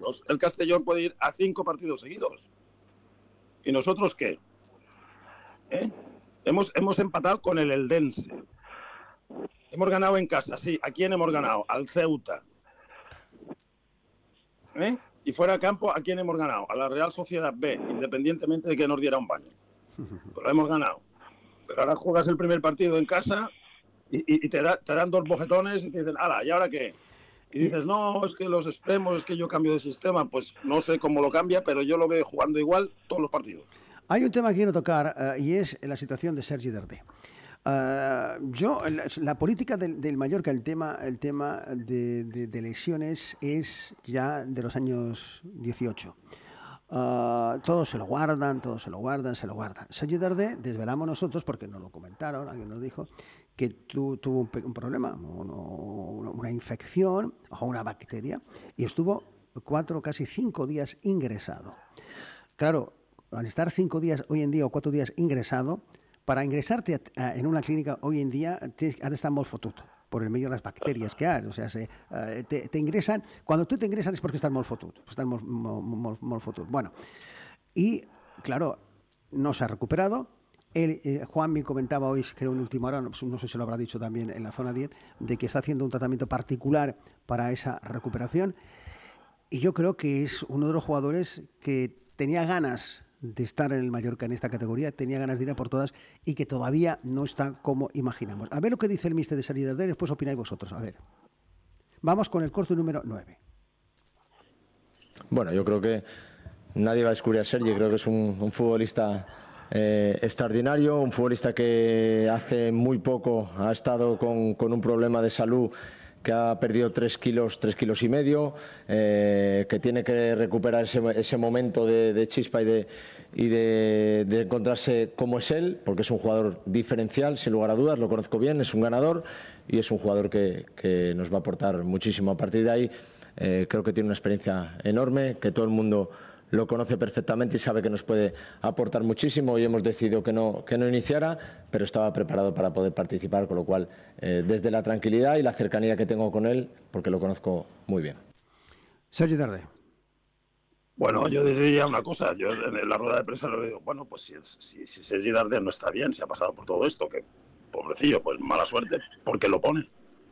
seguidos. El Castellón puede ir a 5 partidos seguidos. ¿Y nosotros qué? Hemos empatado con el Eldense. Hemos ganado en casa, sí. ¿A quién hemos ganado? Al Ceuta. Y fuera de campo, ¿a quién hemos ganado? A la Real Sociedad B, independientemente de que nos diera un baño. Pero hemos ganado. Pero ahora juegas el primer partido en casa y te dan 2 bofetones y te dicen, ¡hala! ¿Y ahora qué? Y dices, no, es que los extremos, es que yo cambio de sistema. Pues no sé cómo lo cambia, pero yo lo veo jugando igual todos los partidos. Hay un tema que quiero tocar y es la situación de Sergi Darder. La política del Mallorca, el tema de lesiones es ya de los años 18. Todos se lo guardan. Sergi Darder, desvelamos nosotros, porque nos lo comentaron, alguien nos dijo, que tuvo un problema, una infección o una bacteria, y estuvo 4, casi 5 días ingresado. Claro, al estar 5 días hoy en día o 4 días ingresado, para ingresarte en una clínica hoy en día has de estar molt fotut por el medio de las bacterias que hay. O sea, te ingresan, cuando tú te ingresan es porque estás molt fotut. Bueno, y claro, no se ha recuperado. Juan me comentaba hoy, creo en última hora, no sé si lo habrá dicho también en la zona 10, de que está haciendo un tratamiento particular para esa recuperación. Y yo creo que es uno de los jugadores que tenía ganas de estar en el Mallorca en esta categoría, tenía ganas de ir a por todas y que todavía no está como imaginamos. A ver lo que dice el míster de Sergi Darder, después opináis vosotros. A ver, vamos con el corte número 9. Bueno, yo creo que nadie va a descubrir a Sergi, creo que es un futbolista extraordinario, un futbolista que hace muy poco ha estado con un problema de salud, que ha perdido 3 kilos y medio, que tiene que recuperar ese momento de chispa y de encontrarse como es él, porque es un jugador diferencial, sin lugar a dudas, lo conozco bien, es un ganador y es un jugador que nos va a aportar muchísimo. A partir de ahí, creo que tiene una experiencia enorme, que todo el mundo lo conoce perfectamente y sabe que nos puede aportar muchísimo. Hoy hemos decidido que no iniciara, pero estaba preparado para poder participar, con lo cual, desde la tranquilidad y la cercanía que tengo con él, porque lo conozco muy bien. Sergi Darder. Bueno, yo diría una cosa. Yo en la rueda de prensa le digo, bueno, pues si Sergi Darder no está bien, si ha pasado por todo esto, que pobrecillo, pues mala suerte, porque lo pone.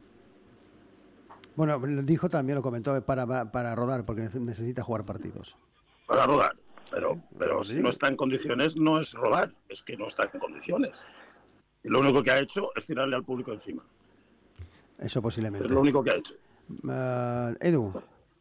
Bueno, dijo también, lo comentó, para rodar, porque necesita jugar partidos. Para rodar, pero si no está en condiciones, no es rodar, es que no está en condiciones. Y lo único que ha hecho es tirarle al público encima. Eso posiblemente. Es lo único que ha hecho. Edu.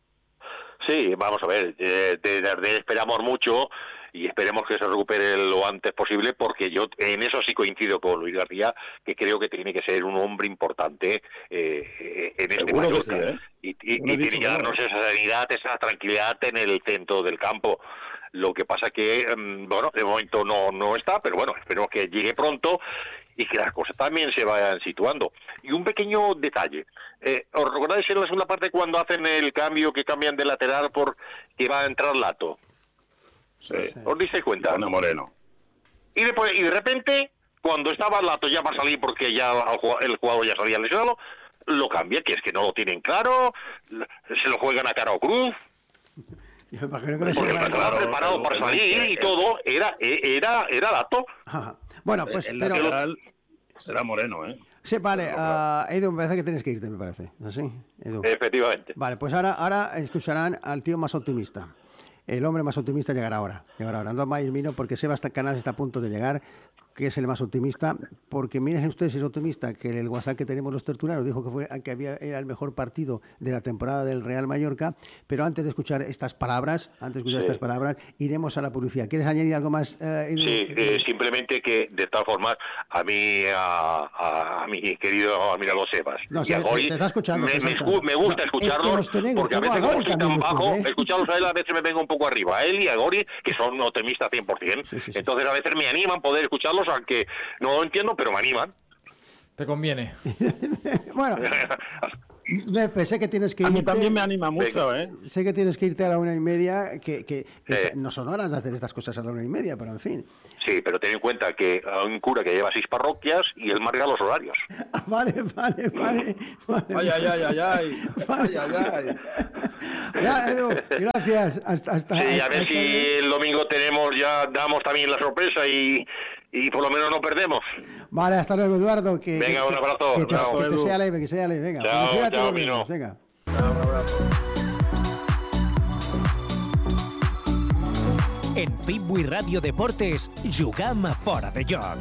Sí, vamos a ver, de Darder esperamos mucho y esperemos que se recupere lo antes posible, porque yo en eso sí coincido con Luis García, que creo que tiene que ser un hombre importante en este Mallorca. Y tiene que darnos esa serenidad, esa tranquilidad en el centro del campo. Lo que pasa que, bueno, de momento no está, pero bueno, esperemos que llegue pronto y que las cosas también se vayan situando. Y un pequeño detalle, ¿os recordáis en la segunda parte cuando hacen el cambio, que cambian de lateral por que va a entrar Lato? Sí. ¿Os disteis cuenta? Ana Moreno. Y de repente, cuando estaba Lato ya va a salir porque ya el jugador ya salía lesionado, lo cambia, que es que no lo tienen claro, se lo juegan a cara o cruz. Yo imagino que porque estaba preparado para salir y todo, era Lato. Ajá. Bueno, pues el lateral será Moreno, ¿eh? Sí, vale, Edu, me parece que tienes que irte, me parece. ¿Así, Edu? Efectivamente. Vale, pues ahora escucharán al tío más optimista. El hombre más optimista llegará ahora. No vayáis miro, porque Sebastián Canals está a punto de llegar, que es el más optimista, porque miren ustedes si es optimista, que el WhatsApp que tenemos los tertulianos dijo que era el mejor partido de la temporada del Real Mallorca, pero antes de escuchar estas palabras, iremos a la publicidad. ¿Quieres añadir algo más? Sí, simplemente que, de tal forma, a mi querido admirado Sebas, no, y a Gori, te está escuchando, me gusta escucharlos, porque a veces como estoy tan bajo, escucharlos a él a veces me vengo un poco arriba, a él y a Gori, que son optimistas 100%, sí. Entonces a veces me animan poder escucharlos, aunque no lo entiendo, pero me animan. Te conviene. Bueno, Lepe, sé que tienes que irte. A mí también me anima mucho, ¿eh? Sé que tienes que irte a la 1:30, no son horas de hacer estas cosas a la 1:30, pero en fin. Sí, pero ten en cuenta que hay un cura que lleva 6 parroquias y él marca los horarios. Vale. Ay. Ya, Edu, gracias. Hasta Sí, a ver si el domingo damos también la sorpresa y por lo menos no perdemos. Vale, hasta luego, Eduardo. Venga, un abrazo. Que te sea leve, Venga, Chao, Mino. Venga. Un abrazo. En Fitbui Radio Deportes, jugam fora de joc.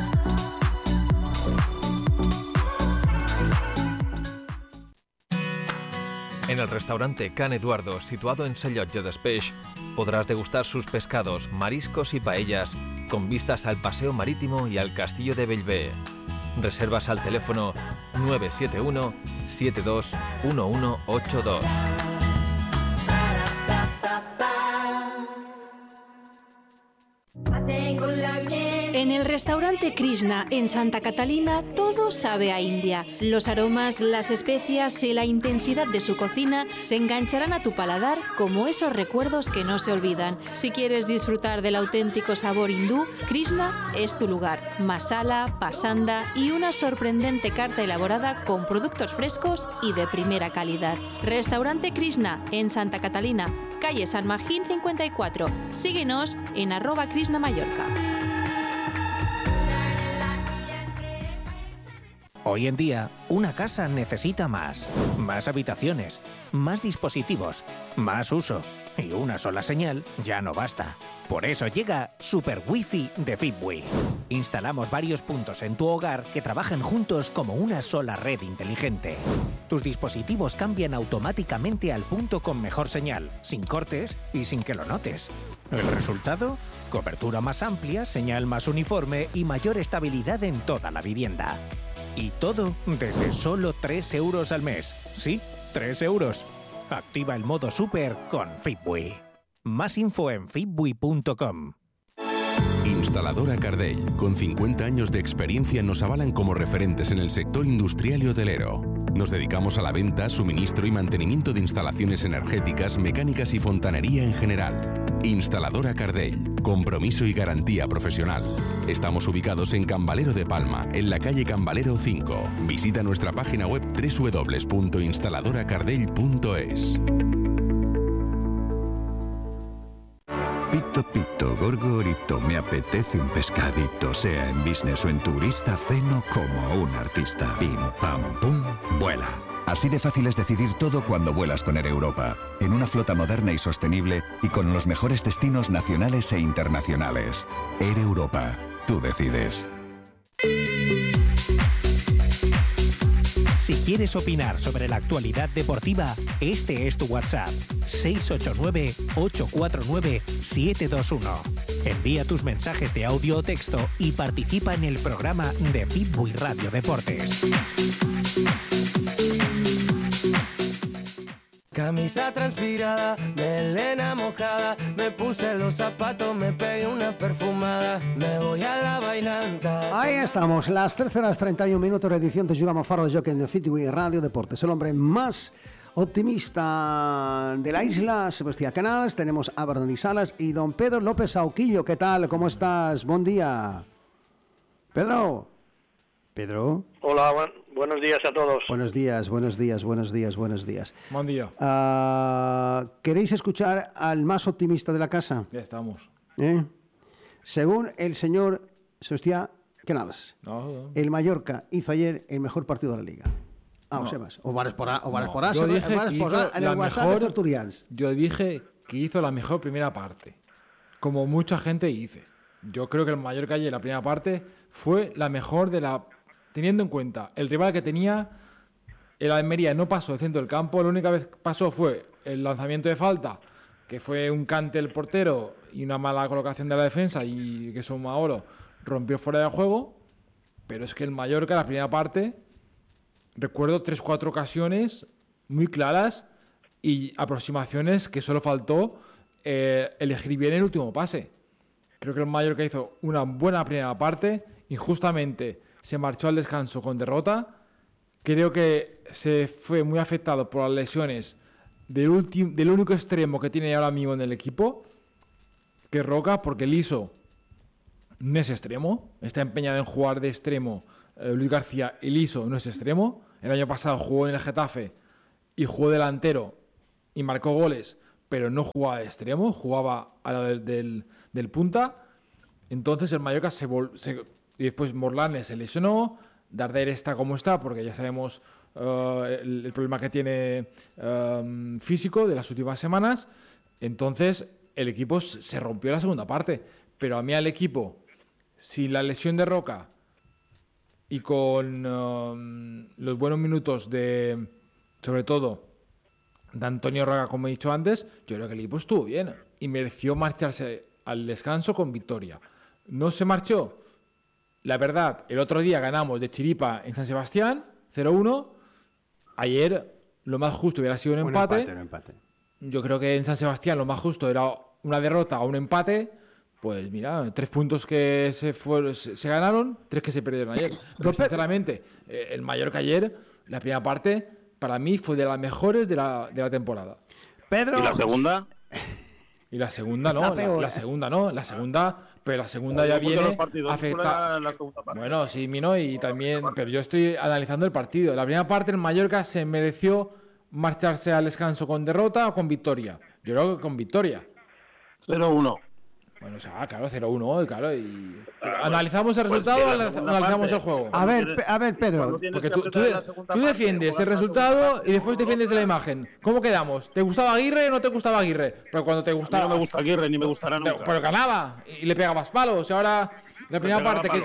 En el restaurante Can Eduardo, situado en Sallotge d'Espeix, podrás degustar sus pescados, mariscos y paellas con vistas al paseo marítimo y al castillo de Bellver. Reservas al teléfono 971 72 1182. En el restaurante Krishna en Santa Catalina todo sabe a India. Los aromas, las especias y la intensidad de su cocina se engancharán a tu paladar como esos recuerdos que no se olvidan. Si quieres disfrutar del auténtico sabor hindú, Krishna es tu lugar. Masala, pasanda y una sorprendente carta elaborada con productos frescos y de primera calidad. Restaurante Krishna en Santa Catalina, calle San Magín 54. Síguenos en @KrishnaMallorca. Hoy en día, una casa necesita más habitaciones, más dispositivos, más uso. Y una sola señal ya no basta. Por eso llega Super Wi-Fi de Fitbui. Instalamos varios puntos en tu hogar que trabajan juntos como una sola red inteligente. Tus dispositivos cambian automáticamente al punto con mejor señal, sin cortes y sin que lo notes. ¿El resultado? Cobertura más amplia, señal más uniforme y mayor estabilidad en toda la vivienda. Y todo desde solo 3 euros al mes. Sí, 3 euros. Activa el modo Super con Fitbui. Más info en fitbui.com. Instaladora Cardell, con 50 años de experiencia, nos avalan como referentes en el sector industrial y hotelero. Nos dedicamos a la venta, suministro y mantenimiento de instalaciones energéticas, mecánicas y fontanería en general. Instaladora Cardell, compromiso y garantía profesional. Estamos ubicados en Cambalero de Palma, en la calle Cambalero 5. Visita nuestra página web www.instaladoracardell.es. Pito, pito, gorgorito, me apetece un pescadito, sea en business o en turista, ceno como un artista. Pim, pam, pum, vuela. Así de fácil es decidir todo cuando vuelas con Air Europa, en una flota moderna y sostenible y con los mejores destinos nacionales e internacionales. Air Europa, tú decides. Si quieres opinar sobre la actualidad deportiva, este es tu WhatsApp: 689-849-721. Envía tus mensajes de audio o texto y participa en el programa de Fitbui Radio Deportes. Camisa transpirada, melena mojada, me puse los zapatos, me pegué una perfumada, me voy a la bailanta. Ahí estamos, las 13:31, edición de Jugamos Faro de Joc en Fitbui Radio Deportes. El hombre más optimista de la isla, Sebastián Canals. Tenemos a Bernardi Salas y don Pedro López Sauquillo. ¿Qué tal? ¿Cómo estás? Buen día. Pedro. Hola, buenos días a todos. Buenos días. Buen día. ¿Queréis escuchar al más optimista de la casa? Ya estamos. Según el señor Sebastián Canals, el Mallorca hizo ayer el mejor partido de la Liga. Sebas. O van por Yo dije que hizo en el WhatsApp de Tertulians. Yo dije que hizo la mejor primera parte, como mucha gente dice. Yo creo que el Mallorca ayer, la primera parte, fue la mejor teniendo en cuenta el rival que tenía. El Almería no pasó el centro del campo. La única vez que pasó fue el lanzamiento de falta, que fue un cante del portero y una mala colocación de la defensa, y que Maolo rompió fuera de juego. Pero es que el Mallorca, la primera parte, recuerdo 3-4 ocasiones muy claras y aproximaciones que solo faltó elegir bien el último pase. Creo que el Mallorca hizo una buena primera parte. Injustamente se marchó al descanso con derrota, creo que se fue muy afectado por las lesiones del único extremo que tiene ahora mismo en el equipo, que es Roca, porque Liso no es extremo, está empeñado en jugar de extremo Luis García, y Liso no es extremo. El año pasado jugó en el Getafe y jugó delantero y marcó goles, pero no jugaba de extremo, jugaba a la del punta. Entonces el Mallorca y después Morlanes se lesionó, Darder está como está, porque ya sabemos el problema que tiene físico de las últimas semanas. Entonces el equipo se rompió en la segunda parte, pero a mí al equipo, sin la lesión de Roca y con los buenos minutos sobre todo de Antonio Roca, como he dicho antes, yo creo que el equipo estuvo bien y mereció marcharse al descanso con victoria. No se marchó. La verdad, el otro día ganamos de chiripa en San Sebastián, 0-1. Ayer lo más justo hubiera sido un empate. Yo creo que en San Sebastián lo más justo era una derrota o un empate. Pues mira, 3 puntos que se ganaron, 3 que se perdieron ayer. Pero sinceramente, el Mallorca ayer, la primera parte, para mí fue de las mejores de la temporada. Pedro. ¿Y la segunda? Y la segunda no, pero la segunda ya viene afectada. Bueno, sí, Mino, y también, pero yo estoy analizando el partido. La primera parte el Mallorca se mereció marcharse al descanso con derrota o con victoria. Yo creo que con victoria. 0-1. Bueno, o sea, claro, 0-1, claro, y... ¿Analizamos el resultado o analizamos el juego? A ver, Pedro. Porque tú defiendes el resultado y después defiendes la imagen. ¿Cómo quedamos? ¿Te gustaba Aguirre o no te gustaba Aguirre? Pero cuando te gustaba... No me gusta Aguirre, ni me gustará nunca. Pero ganaba y le pegabas palos. Y ahora, la primera parte que...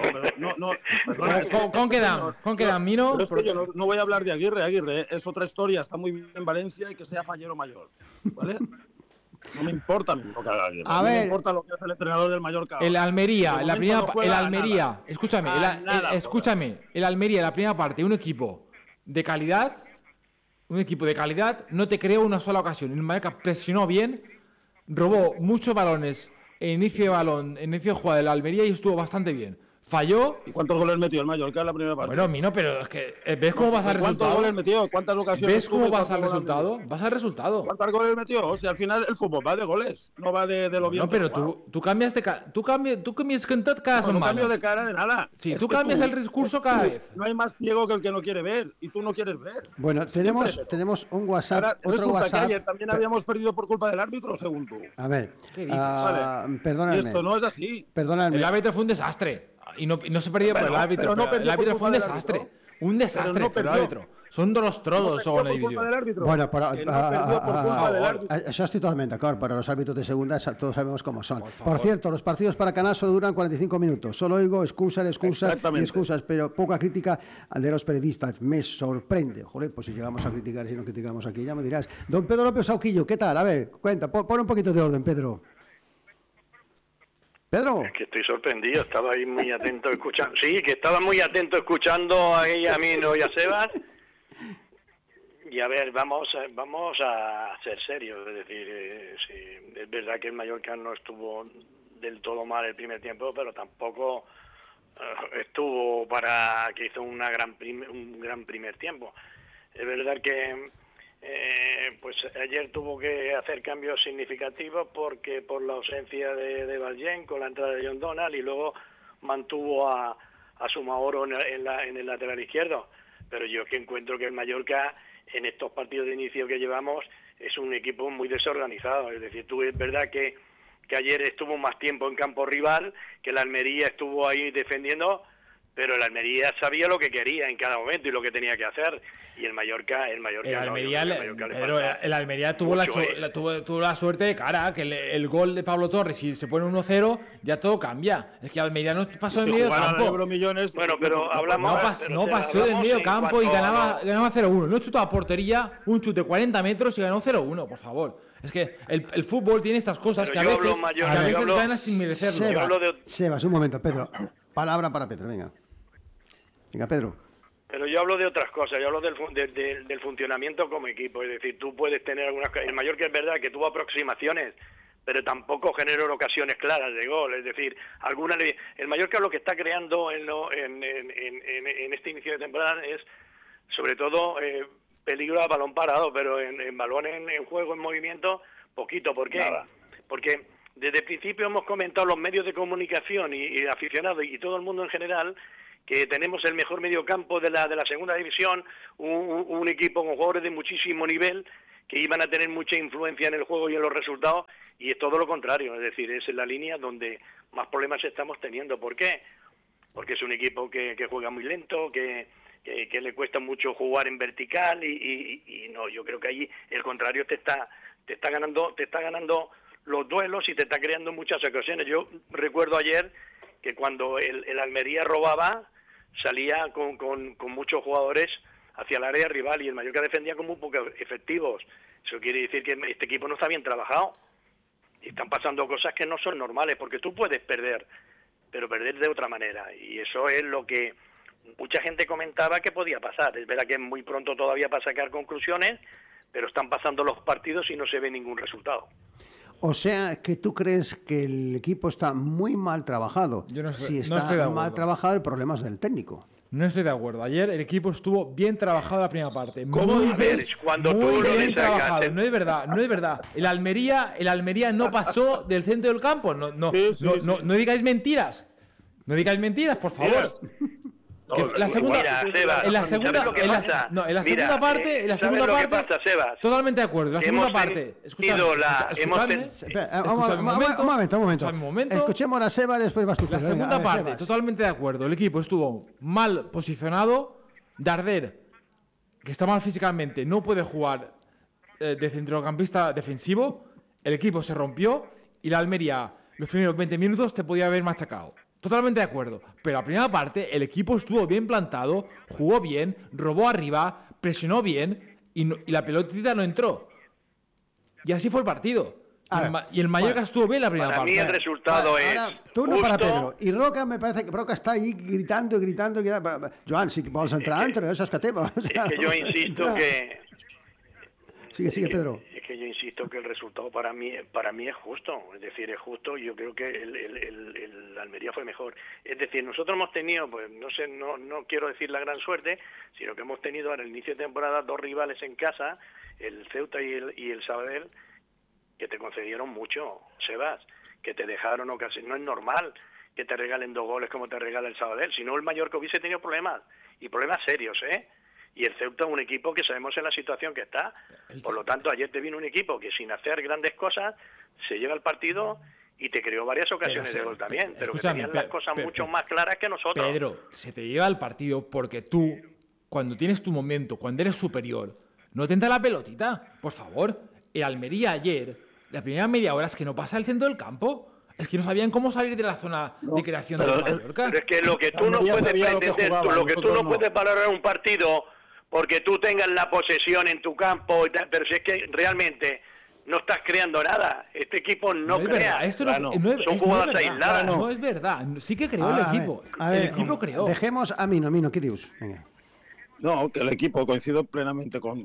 ¿Con qué dan, Mino? Pero es que yo no voy a hablar de Aguirre. Aguirre es otra historia, está muy bien en Valencia y que sea fallero mayor, ¿vale? No me importa lo que haga Aguirre. No me importa lo que hace el entrenador del Mallorca. El Almería, escúchame, el Almería, la primera parte, un equipo de calidad, no te creó una sola ocasión. El Mallorca presionó bien, robó muchos balones en inicio de jugada del Almería y estuvo bastante bien. Falló. ¿Y cuántos goles metió el Mallorca en la primera parte? Bueno, Mino, pero es que ¿ves cómo vas al resultado? ¿Cuántos goles metió? ¿Cuántas ocasiones? ¿Ves cómo vas al resultado? Vas al resultado. ¿Cuántos goles metió? O sea, al final el fútbol va de goles, no va de lo bien. No, pero tú cambias cantat cada semana. No cambio de cara de nada. Sí, tú cambias el discurso cada vez. No hay más ciego que el que no quiere ver y tú no quieres ver. Bueno, tenemos un WhatsApp, ahora, otro WhatsApp. Que ayer también habíamos perdido por culpa del árbitro, según tú. A ver, perdóname. Y esto no es así. Perdóname. El árbitro fue un desastre. Y no se perdió por el árbitro. El árbitro fue un desastre. Un desastre por el árbitro. Són dos trodos, segona divisió. Bueno, pero eso estoy totalmente de acuerdo, pero los árbitros de segunda todos sabemos cómo son. Por cierto, los partidos para Canal solo duran 45 minutos. Solo oigo excusas y excusas, pero poca crítica de los periodistas. Me sorprende. Joder, pues si llegamos a criticar, si no criticamos aquí, ya me dirás. Don Pedro López Sauquillo, ¿qué tal? A ver, cuenta, pon un poquito de orden, Pedro. Pedro. Es que estoy sorprendido, estaba ahí muy atento escuchando. Sí, que estaba muy atento escuchando a Mino y a Sebas. Y a ver, vamos a ser serios. Es decir, sí, es verdad que el Mallorca no estuvo del todo mal el primer tiempo, pero tampoco estuvo para que hizo un gran primer tiempo. Es verdad que pues ayer tuvo que hacer cambios significativos porque por la ausencia de Valjean con la entrada de John Donald, y luego mantuvo a Sumaoro en el lateral izquierdo. Pero yo es que encuentro que el Mallorca en estos partidos de inicio que llevamos es un equipo muy desorganizado. Es decir, tú es verdad que ayer estuvo más tiempo en campo rival, que el Almería estuvo ahí defendiendo, pero el Almería sabía lo que quería en cada momento y lo que tenía que hacer. Y el Almería tuvo la suerte de cara, que el gol de Pablo Torres, si se pone 1-0, ya todo cambia. Es que Almería no pasó del medio campo. Bueno, pero hablamos... No pasó del medio campo y ganaba 0-1. No chutó a portería, un chute de 40 metros y ganó 0-1, por favor. Es que el fútbol tiene estas cosas que a veces ganas sin merecerlo. Sebas, un momento, Pedro. Palabra para Pedro, venga. Venga, Pedro. Pero yo hablo de otras cosas, yo hablo del funcionamiento como equipo. Es decir, tú puedes tener algunas... El Mallorca es verdad que tuvo aproximaciones, pero tampoco generó ocasiones claras de gol. Es decir, el Mallorca lo que está creando en este inicio de temporada es sobre todo peligro a balón parado, pero en balones en juego, en movimiento, poquito. ¿Por qué? Nada. Porque desde el principio hemos comentado los medios de comunicación y aficionados y todo el mundo en general que tenemos el mejor mediocampo de la segunda división, un equipo con jugadores de muchísimo nivel que iban a tener mucha influencia en el juego y en los resultados, y es todo lo contrario, es decir, es en la línea donde más problemas estamos teniendo. ¿Por qué? Porque es un equipo que juega muy lento, que le cuesta mucho jugar en vertical y no, yo creo que ahí el contrario te está ganando los duelos y te está creando muchas ocasiones. Yo recuerdo ayer que cuando el Almería robaba, salía con muchos jugadores hacia el área rival y el Mallorca defendía con muy pocos efectivos. Eso quiere decir que este equipo no está bien trabajado. Y están pasando cosas que no son normales, porque tú puedes perder, pero perder de otra manera. Y eso es lo que mucha gente comentaba que podía pasar. Es verdad que es muy pronto todavía para sacar conclusiones, pero están pasando los partidos y no se ve ningún resultado. O sea, que tú crees que el equipo está muy mal trabajado. Yo no si estoy de acuerdo. mal trabajado, el problema es del técnico. No estoy de acuerdo. Ayer el equipo estuvo bien trabajado la primera parte. ¿Cómo dices? Cuando tú lo bien le trabajado. sacaste. No es verdad. El Almería no pasó del centro del campo. No digáis mentiras. No digáis mentiras, por favor. La segunda parte, totalmente de acuerdo. La segunda parte, un momento. Escuchemos a Seba, después vas tú. La segunda parte, totalmente de acuerdo. El equipo estuvo mal posicionado. Darder, que está mal físicamente, no puede jugar de centrocampista defensivo. El equipo se rompió y la Almería, los primeros 20 minutos, te podía haber machacado. Totalmente de acuerdo, pero la primera parte el equipo estuvo bien plantado, jugó bien, robó arriba, presionó bien y la pelotita no entró. Y así fue el partido. Y el Mallorca estuvo bien la primera parte. Para mí el resultado es turno para Pedro. Y Roca, me parece que Roca está ahí gritando. Joan, si vols entrar entre esas categorías. Es que yo insisto que... Sigue, Pedro. Es que yo insisto que el resultado para mí es justo. Es decir, es justo y yo creo que el Almería fue mejor. Es decir, nosotros hemos tenido, pues no sé, no quiero decir la gran suerte, sino que hemos tenido al inicio de temporada dos rivales en casa, el Ceuta y el Sabadell, que te concedieron mucho, Sebas, que te dejaron ocasiones. No es normal que te regalen 2 goles como te regala el Sabadell, si no el Mallorca hubiese tenido problemas, y problemas serios, Y el Ceuta es un equipo que sabemos en la situación que está. Por lo tanto, ayer te vino un equipo que sin hacer grandes cosas se lleva el partido y te creó varias ocasiones de gol también, pero que tenían las cosas mucho más claras que nosotros. Pedro, se te lleva el partido porque tú, cuando tienes tu momento, cuando eres superior, no te entra la pelotita. Por favor, el Almería ayer, la primera media hora es que no pasa al centro del campo. Es que no sabían cómo salir de la zona de creación del Mallorca. Pero es que lo que tú no puedes pretender, lo que tú no puedes valorar un partido porque tú tengas la posesión en tu campo, pero si es que realmente no estás creando nada. Este equipo no crea. Son jugadas aisladas. No es verdad. Sí que creó el equipo. El equipo creó. Dejemos a Mino, ¿qué dices? Venga. No, que el equipo, coincido plenamente con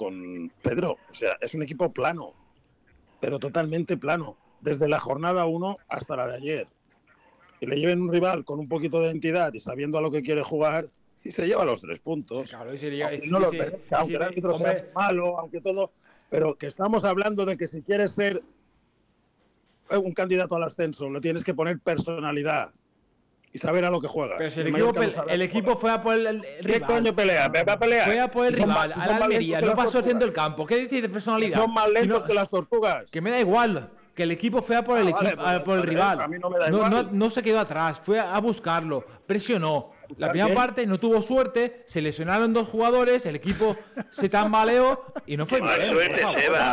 Pedro. O sea, es un equipo plano, pero totalmente plano. Desde la jornada 1 hasta la de ayer. Y le lleven un rival con un poquito de entidad y sabiendo a lo que quiere jugar, y se lleva los 3 puntos. Sí, claro, aunque el árbitro sea malo, aunque todo, pero que estamos hablando de que si quieres ser un candidato al ascenso, le tienes que poner personalidad y saber a lo que juegas. Pero si el equipo fue a por el rival. ¿Qué coño pelea? ¿Va a pelear? Fue a por el rival, a la Almería, no pasó el centro del campo. ¿Qué dices de personalidad? Son más lentos que las tortugas. Que me da igual. Que el equipo fue a por el rival. A mí no me da igual. No se quedó atrás, fue a buscarlo, presionó. La primera parte no tuvo suerte, se lesionaron 2 jugadores, el equipo se tambaleó y no fue bien. Suerte, Seba,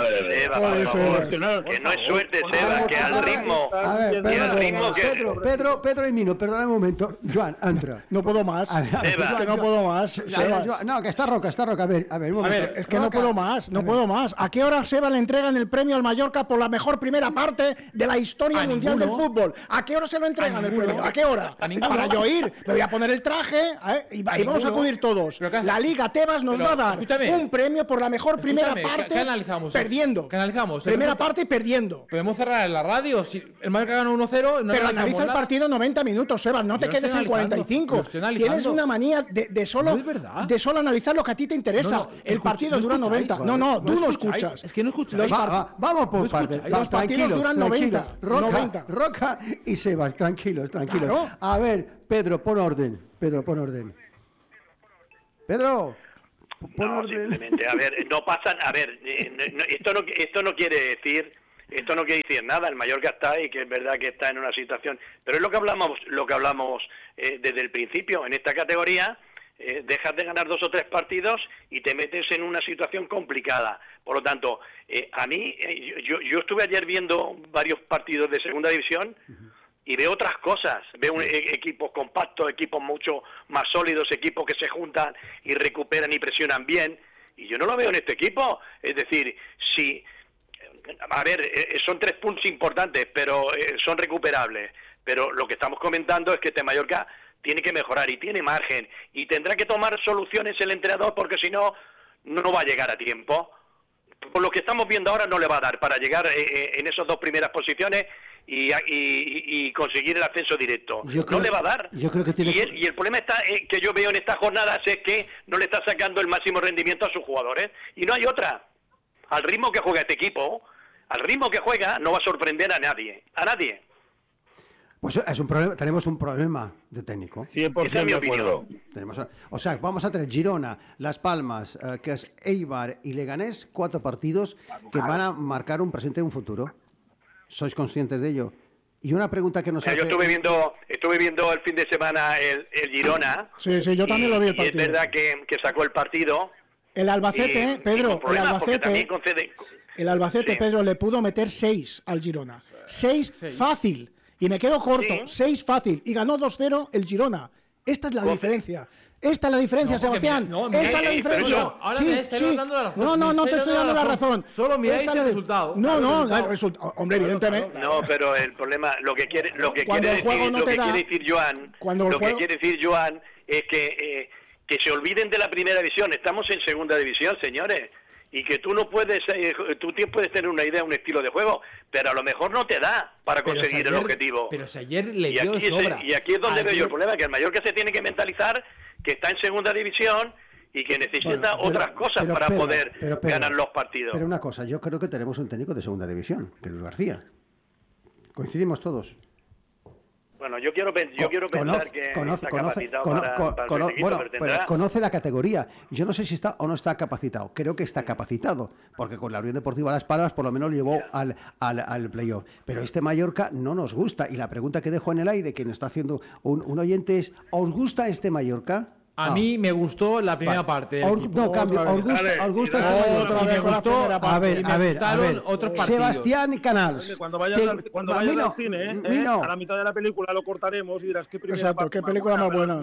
que no es suerte, Seba, que al ritmo. Pedro y Mino, perdóname un momento. Joan, entra. No puedo más. Seba. Que no puedo más. No, que está Roca. A ver, un momento. A ver, es que no puedo más. ¿A qué hora Seba le entregan el premio al Mallorca por la mejor primera parte de la historia mundial del fútbol? ¿A qué hora se lo entregan el premio? ¿A qué hora? Para yo ir, me voy a poner el traje y vamos a acudir todos. La Liga Tebas nos va a dar un premio por la mejor primera parte. ¿Qué analizamos? Perdiendo. ¿Qué analizamos? Primera parte y perdiendo. Podemos cerrar en la radio. Si el Mallorca gana 1-0, pero analiza el partido 90 minutos, Sebas. No te quedes en 45. Tienes una manía de solo analizar lo que a ti te interesa. El partido dura 90. No, tú no escuchas. Es que no escuchas. Vamos por partes. Los partidos duran 90. Roca y Sebas, tranquilos. Claro. A ver, Pedro, pon orden. Pedro, pon orden. Simplemente, a ver, no pasan, a ver, esto no quiere decir nada. El Mallorca está ahí, que es verdad que está en una situación, pero es lo que hablamos desde el principio. En esta categoría dejas de ganar 2 o 3 partidos y te metes en una situación complicada. Por lo tanto, a mí, yo estuve ayer viendo varios partidos de segunda división y veo otras cosas. Veo equipos compactos, equipos mucho más sólidos, equipos que se juntan y recuperan y presionan bien. Y yo no lo veo en este equipo. Es decir, son 3 puntos importantes, pero son recuperables. Pero lo que estamos comentando es que este Mallorca tiene que mejorar y tiene margen. Y tendrá que tomar soluciones el entrenador, porque si no, no va a llegar a tiempo. Por lo que estamos viendo ahora no le va a dar para llegar en esas 2 primeras posiciones y conseguir el ascenso directo. No le va a dar. Yo creo que y el problema está que yo veo en estas jornadas es que no le está sacando el máximo rendimiento a sus jugadores. Y no hay otra. Al ritmo que juega este equipo, no va a sorprender a nadie. Pues es un problema, tenemos un problema de técnico. 100% de acuerdo. O sea, vamos a tener Girona, Las Palmas, que es Eibar y Leganés, 4 partidos que van a marcar un presente y un futuro. ¿Sois conscientes de ello? Y una pregunta que nos hace... Yo estuve viendo el fin de semana el Girona. Sí, yo también lo vi el partido. Y es verdad que sacó el partido. El Albacete, Pedro, el Albacete, Pedro, le pudo meter 6 al Girona. 6 fácil. Y me quedo corto, 6 fácil. Y ganó 2-0 el Girona. Esta es la diferencia. Esta es la diferencia, Sebastián. Esta es la diferencia. Ahora me estoy dando la razón. No te estoy dando la razón. Solo miráis el resultado. No, el resultado. Hombre, evidentemente. No, pero el problema, lo que quiere decir Joan es que se olviden de la primera división. Estamos en segunda división, señores. Y que tú puedes tener una idea, un estilo de juego, pero a lo mejor no te da para conseguir el objetivo. Pero si ayer le dio de sobra. Y aquí es donde veo yo el problema, que el Mallorca se tiene que mentalizar que está en segunda división y que necesita otras cosas para poder ganar los partidos. Pero una cosa, yo creo que tenemos un técnico de segunda división, que es Luis García. Coincidimos todos. Bueno, yo quiero pensar que está capacitado para el bueno, pero conoce la categoría. Yo no sé si está o no está capacitado. Creo que está capacitado, porque con la Unión Deportiva Las Palmas por lo menos lo llevó al playoff. Pero este Mallorca no nos gusta. Y la pregunta que dejo en el aire, que nos está haciendo un oyente es, ¿os gusta este Mallorca? A mí me gustó la primera parte. No, cambio. ¿Os gusta este Mallorca? Me gustó. A ver. Otros partidos. Sebastián Canals. Cuando vayas al cine, a la mitad de la película lo cortaremos y dirás qué película más buena.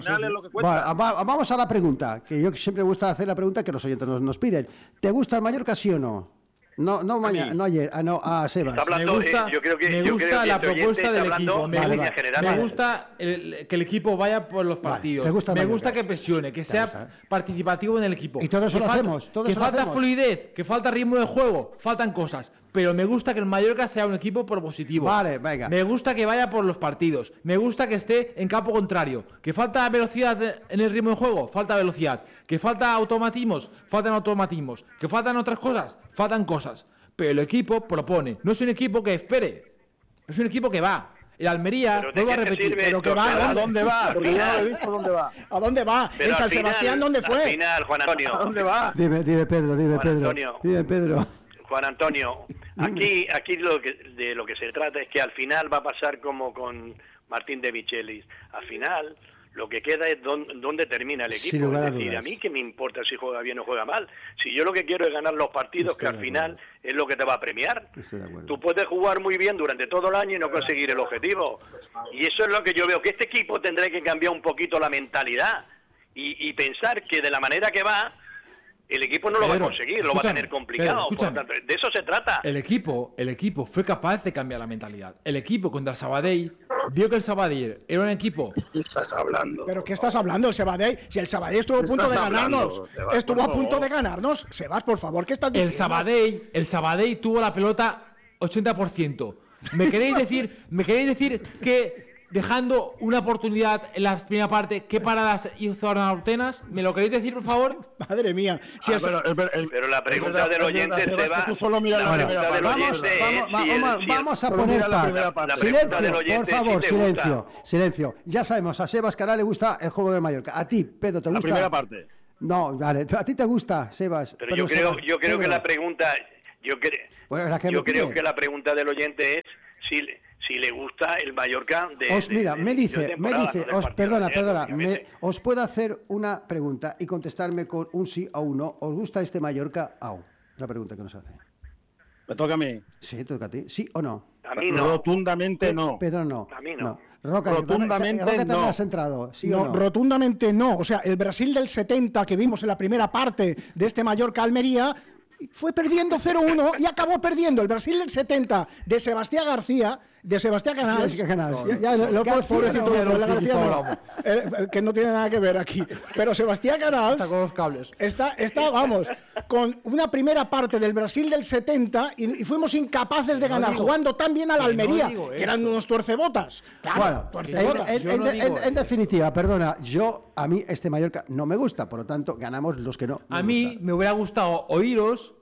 Vamos a la pregunta, que yo siempre me gusta hacer la pregunta que los oyentes nos piden. ¿Te gusta el Mallorca, sí o no? No mañana, no ayer, Sebas. Me gusta la propuesta del equipo. Me gusta que el equipo vaya por los partidos. Me gusta que presione, que sea participativo en el equipo. Y todo eso lo hacemos. Que falta fluidez, que falta ritmo de juego, faltan cosas. Pero me gusta que el Mallorca sea un equipo propositivo. Vale, venga. Me gusta que vaya por los partidos. Me gusta que esté en campo contrario. Que falta velocidad en el ritmo de juego, falta velocidad. Que falta automatismos, faltan automatismos. Que faltan otras cosas, faltan cosas. Pero el equipo propone. No es un equipo que espere. Es un equipo que va. El Almería, vuelvo a repetir, pero que va. ¿A dónde va? Porque yo no he visto dónde va. ¿A dónde va? ¿En San Sebastián dónde fue? Al final, Juan Antonio. ¿A dónde va? Dime Pedro. Dime Pedro. Juan Antonio, aquí de lo que se trata es que al final va a pasar como con Martín de Michelis. Al final lo que queda es dónde termina el equipo. Es decir, a mí qué me importa si juega bien o juega mal. Si yo lo que quiero es ganar los partidos, que al final es lo que te va a premiar. Tú puedes jugar muy bien durante todo el año y no conseguir el objetivo. Y eso es lo que yo veo, que este equipo tendrá que cambiar un poquito la mentalidad y pensar que de la manera que va, el equipo no lo va a conseguir, lo va a tener complicado. Por lo tanto, de eso se trata. El equipo fue capaz de cambiar la mentalidad. El equipo contra el Sabadell vio que el Sabadell era un equipo... ¿Qué estás hablando? ¿Pero qué estás hablando? El Sabadell, si el Sabadell estuvo a punto de ganarnos, estuvo a punto de ganarnos. Sebas, por favor, ¿qué estás diciendo? El Sabadell tuvo la pelota 80%. ¿Me queréis decir que dejando una oportunidad en la primera parte, qué paradas hizo Arnau Tenas? ¿Me lo queréis decir, por favor? Madre mía. Si pero la pregunta del oyente se va. Vamos a poner paz. Silencio, por favor, silencio. Ya sabemos, a Sebas Caral le gusta el juego del Mallorca. A ti, Pedro, ¿te gusta? La primera parte. No, vale. ¿A ti te gusta, Sebas? Pero yo creo que la pregunta... Yo creo que la pregunta del oyente es si le gusta el Mallorca os puedo hacer una pregunta y contestarme con un sí o un no. ¿Os gusta este Mallorca? La pregunta que nos hace. ¿Me toca a mí? Sí, toca a ti. ¿Sí o no? A mí no. Rotundamente no. Pedro, no. A mí no. Roca, rotundamente no. has entrado, ¿sí o no? Rotundamente no. O sea, el Brasil del 70 que vimos en la primera parte de este Mallorca-Almería fue perdiendo 0-1 y acabó perdiendo. El Brasil del 70 de Sebastián García, de Sebastián Canals. Pobrecito, que no tiene nada que ver aquí. Pero Sebastián Canals está con los cables. Está, vamos, con una primera parte del Brasil del 70 y fuimos incapaces de ganar, jugando tan bien a la Almería, que eran unos tuercebotas. Claro, en definitiva, perdona, a mí este Mallorca no me gusta, por lo tanto, ganamos los que no. A mí me hubiera gustado oíros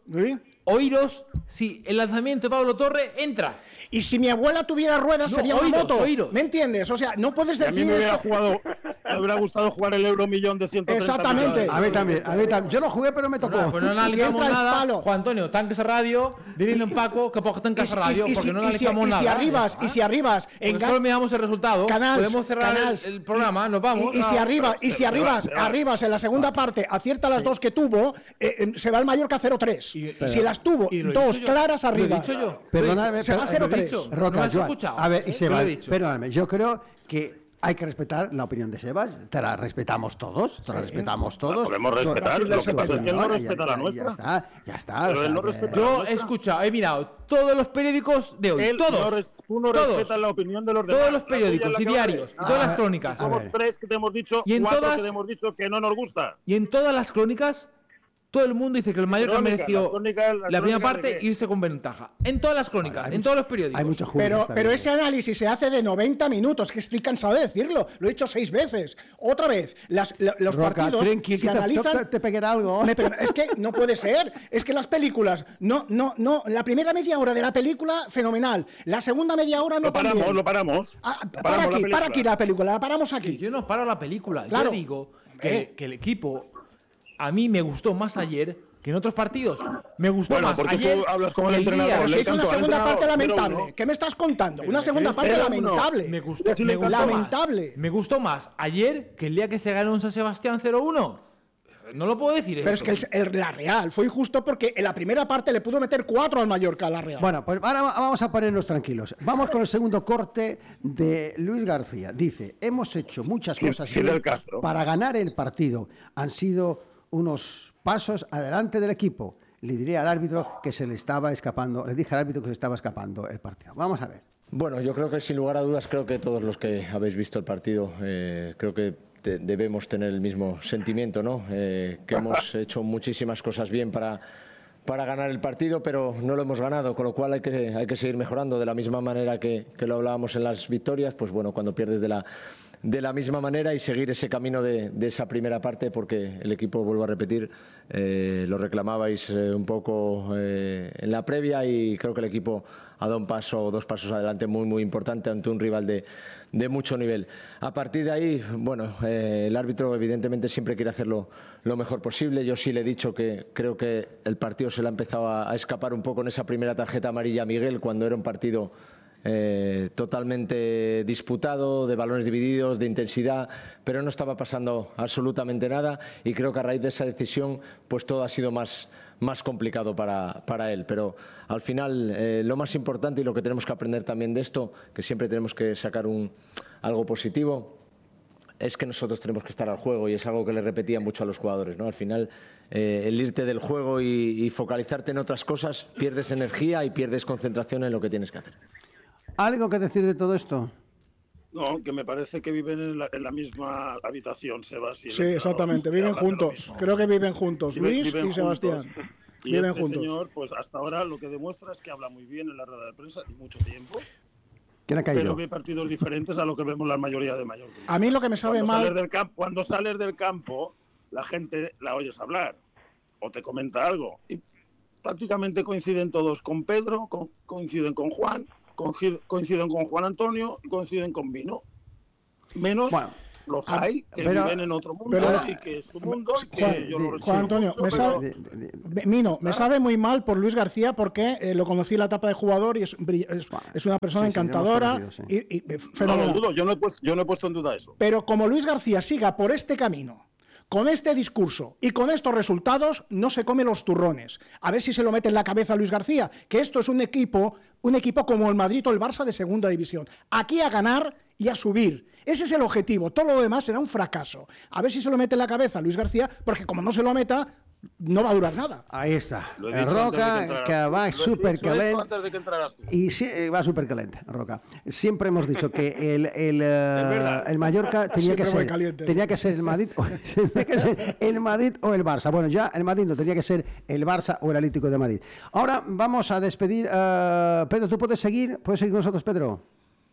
si el lanzamiento de Pablo Torre entra. Y si mi abuela tuviera ruedas, sería una moto. ¿Me entiendes? O sea, no puedes decir a mí me hubiera gustado jugar el Euromillón de 130 Exactamente. millones. A mí también. Yo no jugué, pero me tocó. Pues no analizamos nada. Juan Antonio, tanques a radio, diciendo en Paco que ponga tanques a radio, porque no analizamos nada. Y si arribas, solo miramos el resultado, podemos cerrar el programa, nos vamos. Y si arribas en la segunda parte, acierta las dos que tuvo, se va el Mallorca 0-3. Si las tuvo dos claras arriba, perdóname, se va 0-3. Roca, a ver, y Sebas, perdóname, yo creo que hay que respetar la opinión de Sebas. Te la respetamos todos. Podemos respetar. Lo que pasa es que él no respeta la nuestra. Ya está. Pero él no respeta yo he escuchado, he mirado todos los periódicos de hoy. Tú no respetas la opinión de los demás. Todos los periódicos y diarios. Y todas las crónicas. Somos tres que te hemos dicho, cuatro que te hemos dicho que no nos gusta. Y en todas las crónicas, todo el mundo dice que el Mallorca mereció la primera parte irse con ventaja. En todas las crónicas, en todos los periódicos. Hay mucho pero ese análisis se hace de 90 minutos, que estoy cansado de decirlo. Lo he dicho 6 veces. Otra vez, los Roca, partidos se analizan... Te pegará algo. Es que no puede ser. Es que las películas... No. La primera media hora de la película, fenomenal. La segunda media hora no también. Lo paramos. Para aquí la película. La paramos aquí. Yo no paro la película. Claro. Yo digo que el equipo... A mí me gustó más ayer que en otros partidos. Me gustó más porque ayer. Tú hablas como el entrenador. Se hizo una segunda parte lamentable. ¿Qué me estás contando? Una segunda parte lamentable. Me gustó lamentable. Me gustó más ayer que el día que se ganó en San Sebastián 0-1. No lo puedo decir. Pero es que la Real fue injusto porque en la primera parte le pudo meter 4 al Mallorca a la Real. Bueno, pues ahora vamos a ponernos tranquilos. Vamos con el segundo corte de Luis García. Dice, hemos hecho muchas cosas para ganar el partido. Han sido unos pasos adelante del equipo. Le diré al árbitro que se le estaba escapando, le dije al árbitro que se estaba escapando el partido. Vamos a ver. Bueno, yo creo que sin lugar a dudas, creo que todos los que habéis visto el partido, creo que debemos tener el mismo sentimiento, ¿no? Que hemos hecho muchísimas cosas bien para ganar el partido, pero no lo hemos ganado, con lo cual hay que seguir mejorando de la misma manera que lo hablábamos en las victorias. Pues bueno, cuando pierdes de la misma manera y seguir ese camino de esa primera parte, porque el equipo, vuelvo a repetir, lo reclamabais un poco en la previa y creo que el equipo ha dado un paso o 2 pasos adelante muy, muy importante ante un rival de mucho nivel. A partir de ahí, bueno, el árbitro evidentemente siempre quiere hacerlo lo mejor posible. Yo sí le he dicho que creo que el partido se le ha empezado a escapar un poco en esa primera tarjeta amarilla a Miguel, cuando era un partido totalmente disputado, de balones divididos, de intensidad, pero no estaba pasando absolutamente nada y creo que a raíz de esa decisión pues todo ha sido más complicado para él. Pero al final lo más importante y lo que tenemos que aprender también de esto, que siempre tenemos que sacar algo positivo, es que nosotros tenemos que estar al juego, y es algo que le repetía mucho a los jugadores, ¿no? Al final, el irte del juego y focalizarte en otras cosas, pierdes energía y pierdes concentración en lo que tienes que hacer. ¿Algo que decir de todo esto? No, que me parece que viven en la misma habitación, Sebastián. Sí, exactamente, viven juntos. Creo que viven juntos, Luis y Sebastián. Y viven este juntos. señor, pues hasta ahora lo que demuestra es que habla muy bien en la rueda de prensa y mucho tiempo. ¿Quién ha caído? Pero ve partidos diferentes a lo que vemos la mayoría de mallorquines. A mí lo que me sabe mal... Cuando sales del campo, la gente la oyes hablar o te comenta algo. Y prácticamente coinciden todos con Pedro, coinciden con Juan, coinciden con Juan Antonio y coinciden con Vino. Menos los hay que viven en otro mundo y que es su mundo. Juan Antonio, me sabe muy mal por Luis García porque lo conocí en la etapa de jugador y es una persona encantadora y fenomenal. No lo dudo, yo no he puesto en duda eso. Pero como Luis García siga por este camino, con este discurso y con estos resultados, no se come los turrones. A ver si se lo mete en la cabeza a Luis García, que esto es un equipo como el Madrid o el Barça de segunda división. Aquí a ganar y a subir. Ese es el objetivo. Todo lo demás será un fracaso. A ver si se lo mete en la cabeza a Luis García, porque como no se lo meta, no va a durar nada. Ahí está. El Roca, que va súper calent. Y sí, va súper calent, Roca. Siempre hemos dicho que el Mallorca tenía que ser el Madrid, el Madrid o el Barça. Bueno, ya el Madrid no, tenía que ser el Barça o el Atlético de Madrid. Ahora vamos a despedir. Pedro, ¿tú puedes seguir? ¿Puedes seguir con nosotros, Pedro?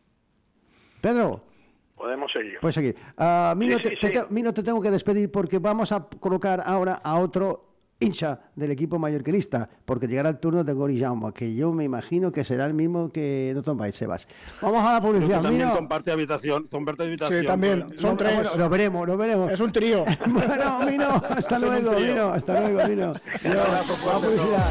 Pedro. Podemos seguir. Puedes seguir. Mino, te tengo que despedir porque vamos a colocar ahora a otro hincha del equipo mallorquinista, porque llegará el turno de Gori Jaume, que yo me imagino que será el mismo que no Tom Sebas. Vamos a la publicidad. También comparte habitación. Sí, también. Son tres. Bueno, lo veremos. Es un trío. Bueno, Mino, hasta luego, Mino. La publicidad.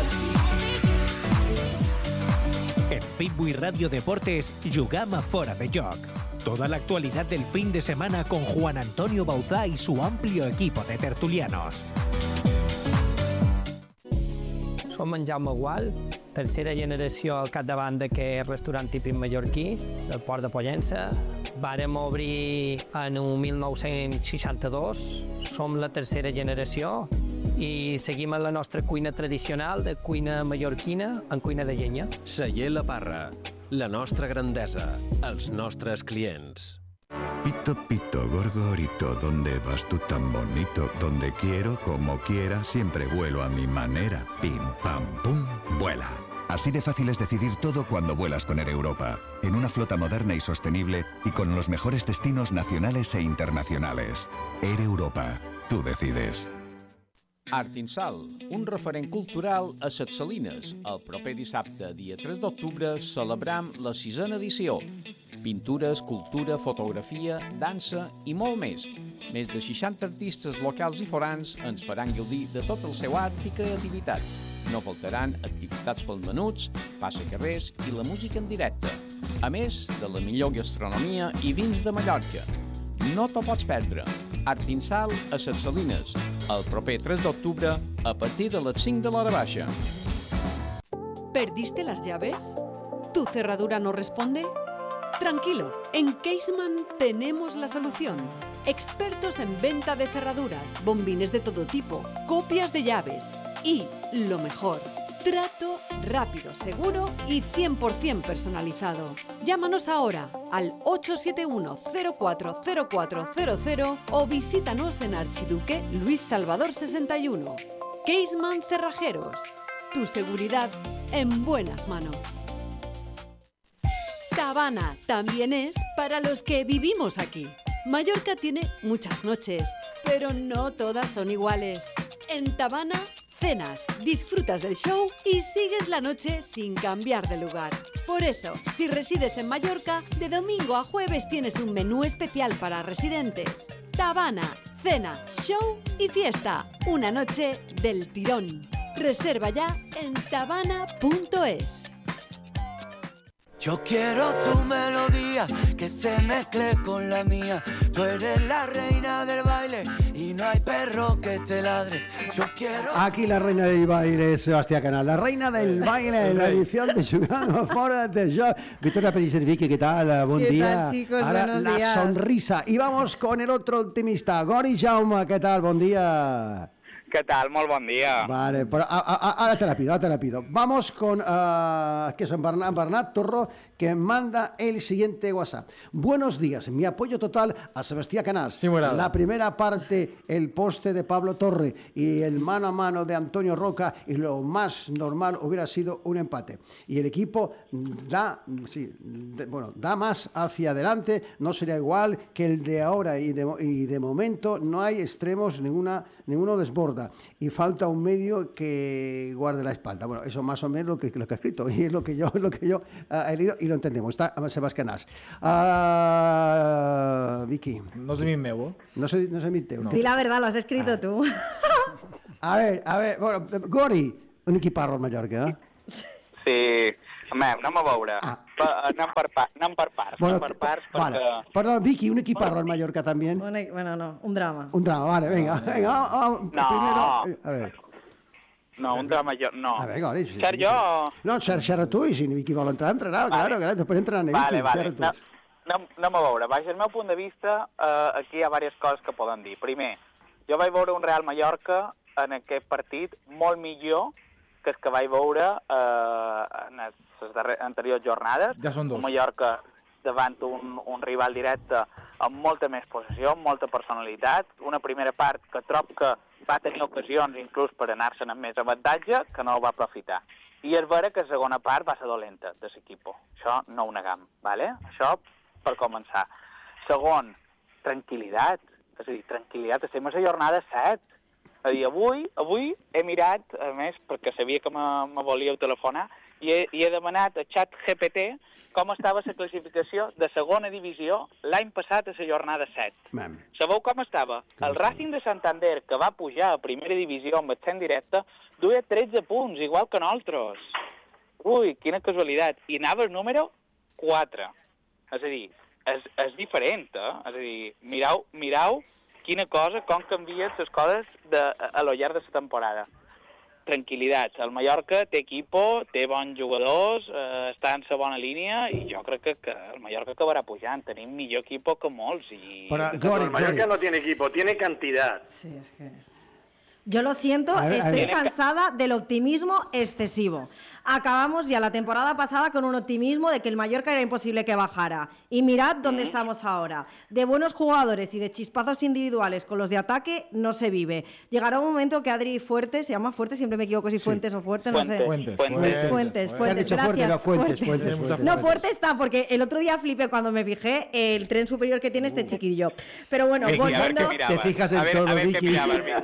En Pitbull Radio Deportes, jugam a Fora de Joc. Toda la actualidad del fin de semana con Juan Antonio Bauzá y su amplio equipo de tertulianos. Som en Jaume Gual, tercera generació al capdavant d'aquest restaurant típic mallorquí, del Port de Pollença. Vàrem obrir en 1962, som la tercera generació i seguim en la nostra cuina tradicional de cuina mallorquina en cuina de llenya. Celler La Parra, la nostra grandesa, els nostres clients. Pito, pito, gorgorito, ¿dónde vas tú tan bonito? Donde quiero, como quiera, siempre vuelo a mi manera. Pim, pam, pum, vuela. Así de fácil es decidir todo cuando vuelas con Air Europa, en una flota moderna y sostenible y con los mejores destinos nacionales e internacionales. Air Europa, tú decides. Artinsal, un referent cultural a Ses Salines. El proper dissabte, dia 3 d'octubre, celebram la 6a edició. Pintura, escultura, fotografia, dansa i molt més. Més de 60 artistes locals i forans ens faran gaudir de tot el seu art i creativitat. No faltaran activitats pels menuts, passacarrers i la música en directe. A més de la millor gastronomia i vins de Mallorca. No t'ho pots perdre. Artinsal a Ses Salines, el proper 3 d'octubre a partir de les 5 de l'hora baixa. ¿Perdiste las llaves? ¿Tu cerradura no responde? Tranquilo, en Caseman tenemos la solución. Expertos en venta de cerraduras, bombines de todo tipo, copias de llaves y, lo mejor, trato rápido, seguro y 100% personalizado. Llámanos ahora al 871-040400 o visítanos en Archiduque Luis Salvador 61. Caseman Cerrajeros. Tu seguridad en buenas manos. Tabana también es para los que vivimos aquí. Mallorca tiene muchas noches, pero no todas son iguales. En Tabana, cenas, disfrutas del show y sigues la noche sin cambiar de lugar. Por eso, si resides en Mallorca, de domingo a jueves tienes un menú especial para residentes. Tabana, cena, show y fiesta. Una noche del tirón. Reserva ya en tabana.es. Yo quiero tu melodía, que se mezcle con la mía. Tú eres la reina del baile y no hay perro que te ladre. Yo quiero... Aquí la reina del baile es Sebastián Canals, la reina del baile en la edición de Jugando Fora de Joc. Victoria Pellicer, Vicky, ¿qué tal? Buen día. Tal, chicos? Ahora Buenos la días. sonrisa. Y vamos con el otro optimista, Gori Jaume, ¿qué tal? Buen día. Què tal? Molt bon dia. Vale, pero ahora te la pido. Vamos con que son Bernat Torro, que manda el siguiente WhatsApp. Buenos días, mi apoyo total a Sebastián Canals. Sí, la primera parte, el poste de Pablo Torre y el mano a mano de Antonio Roca, y lo más normal hubiera sido un empate. Y el equipo da más hacia adelante, no sería igual que el de ahora, y de momento no hay extremos, ninguno desborda. Y falta un medio que guarde la espalda. Bueno, eso más o menos lo que ha escrito, y es lo que yo he leído y lo entendemos. Está Sebastián Canals. Vicky. No es mi meu. No sé mi teu. Di la verdad, lo has escrito tú. A ver, bueno, Gori, un equiparro al Mallorca, eh? Sí, anem a veure. Anem per parts. Bueno, parts vale. perquè... Perdón, Vicky, un equiparro al Mallorca también. Bueno, no, un drama. Un drama, vale, venga. No. Primero, a ver. No, un drama jo... No. A ver, Gori. Ser jo... No, xerra tu, i si Vicky vol entrar, claro, després entrar en Vicky. Vale. Anem a veure. Vaja, el meu punt de vista, aquí hi ha diverses coses que poden dir. Primer, jo vaig veure un Real Mallorca en aquest partit molt millor que el que vaig veure en les anteriors jornades. Ja són dos. Un Mallorca davant un rival directe amb molta més possessió, amb molta personalitat. Una primera part que trob que va tenir ocasions inclús per anar-se'n amb més avantatge, que no ho va aprofitar. I és vera que la segona part va ser dolenta de l'equip. Això no ho negam, ¿vale? Això per començar. Segon, tranquil·litat. És a dir, tranquil·litat. Estem a la jornada 7. És a dir, avui he mirat, a més, perquè sabia que me volíeu telefonar, i he demanat a ChatGPT com estava la classificació de segona divisió l'any passat a la jornada 7. Sabeu com estava? El Racing de Santander, que va pujar a primera divisió amb ascens directe, duia 13 punts, igual que nosaltres. Ui, quina casualitat. I anava el número 4. És a dir, és diferent, eh? És a dir, mirau quina cosa, com canvien les coses a lo llarg de la temporada. Tranquil·litat. El Mallorca té equipo, té bons jugadors, està en la bona línia, i jo crec que el Mallorca acabarà pujant. Tenim millor equipo que molts. El Mallorca no tiene equipo, tiene cantidad. Sí, es que... Yo lo siento, estoy cansada del optimismo excesivo. Acabamos ya la temporada pasada con un optimismo de que el Mallorca era imposible que bajara. Y mirad dónde estamos ahora. De buenos jugadores y de chispazos individuales con los de ataque no se vive. Llegará un momento que Adri Fuertes, se llama Fuertes, siempre me equivoco si Fuentes o Fuertes, no sé. Fuentes, gracias. No, Fuertes está, porque el otro día flipé cuando me fijé el tren superior que tiene este chiquillo. Pero bueno, volviendo... Te fijas en todo, Vicky.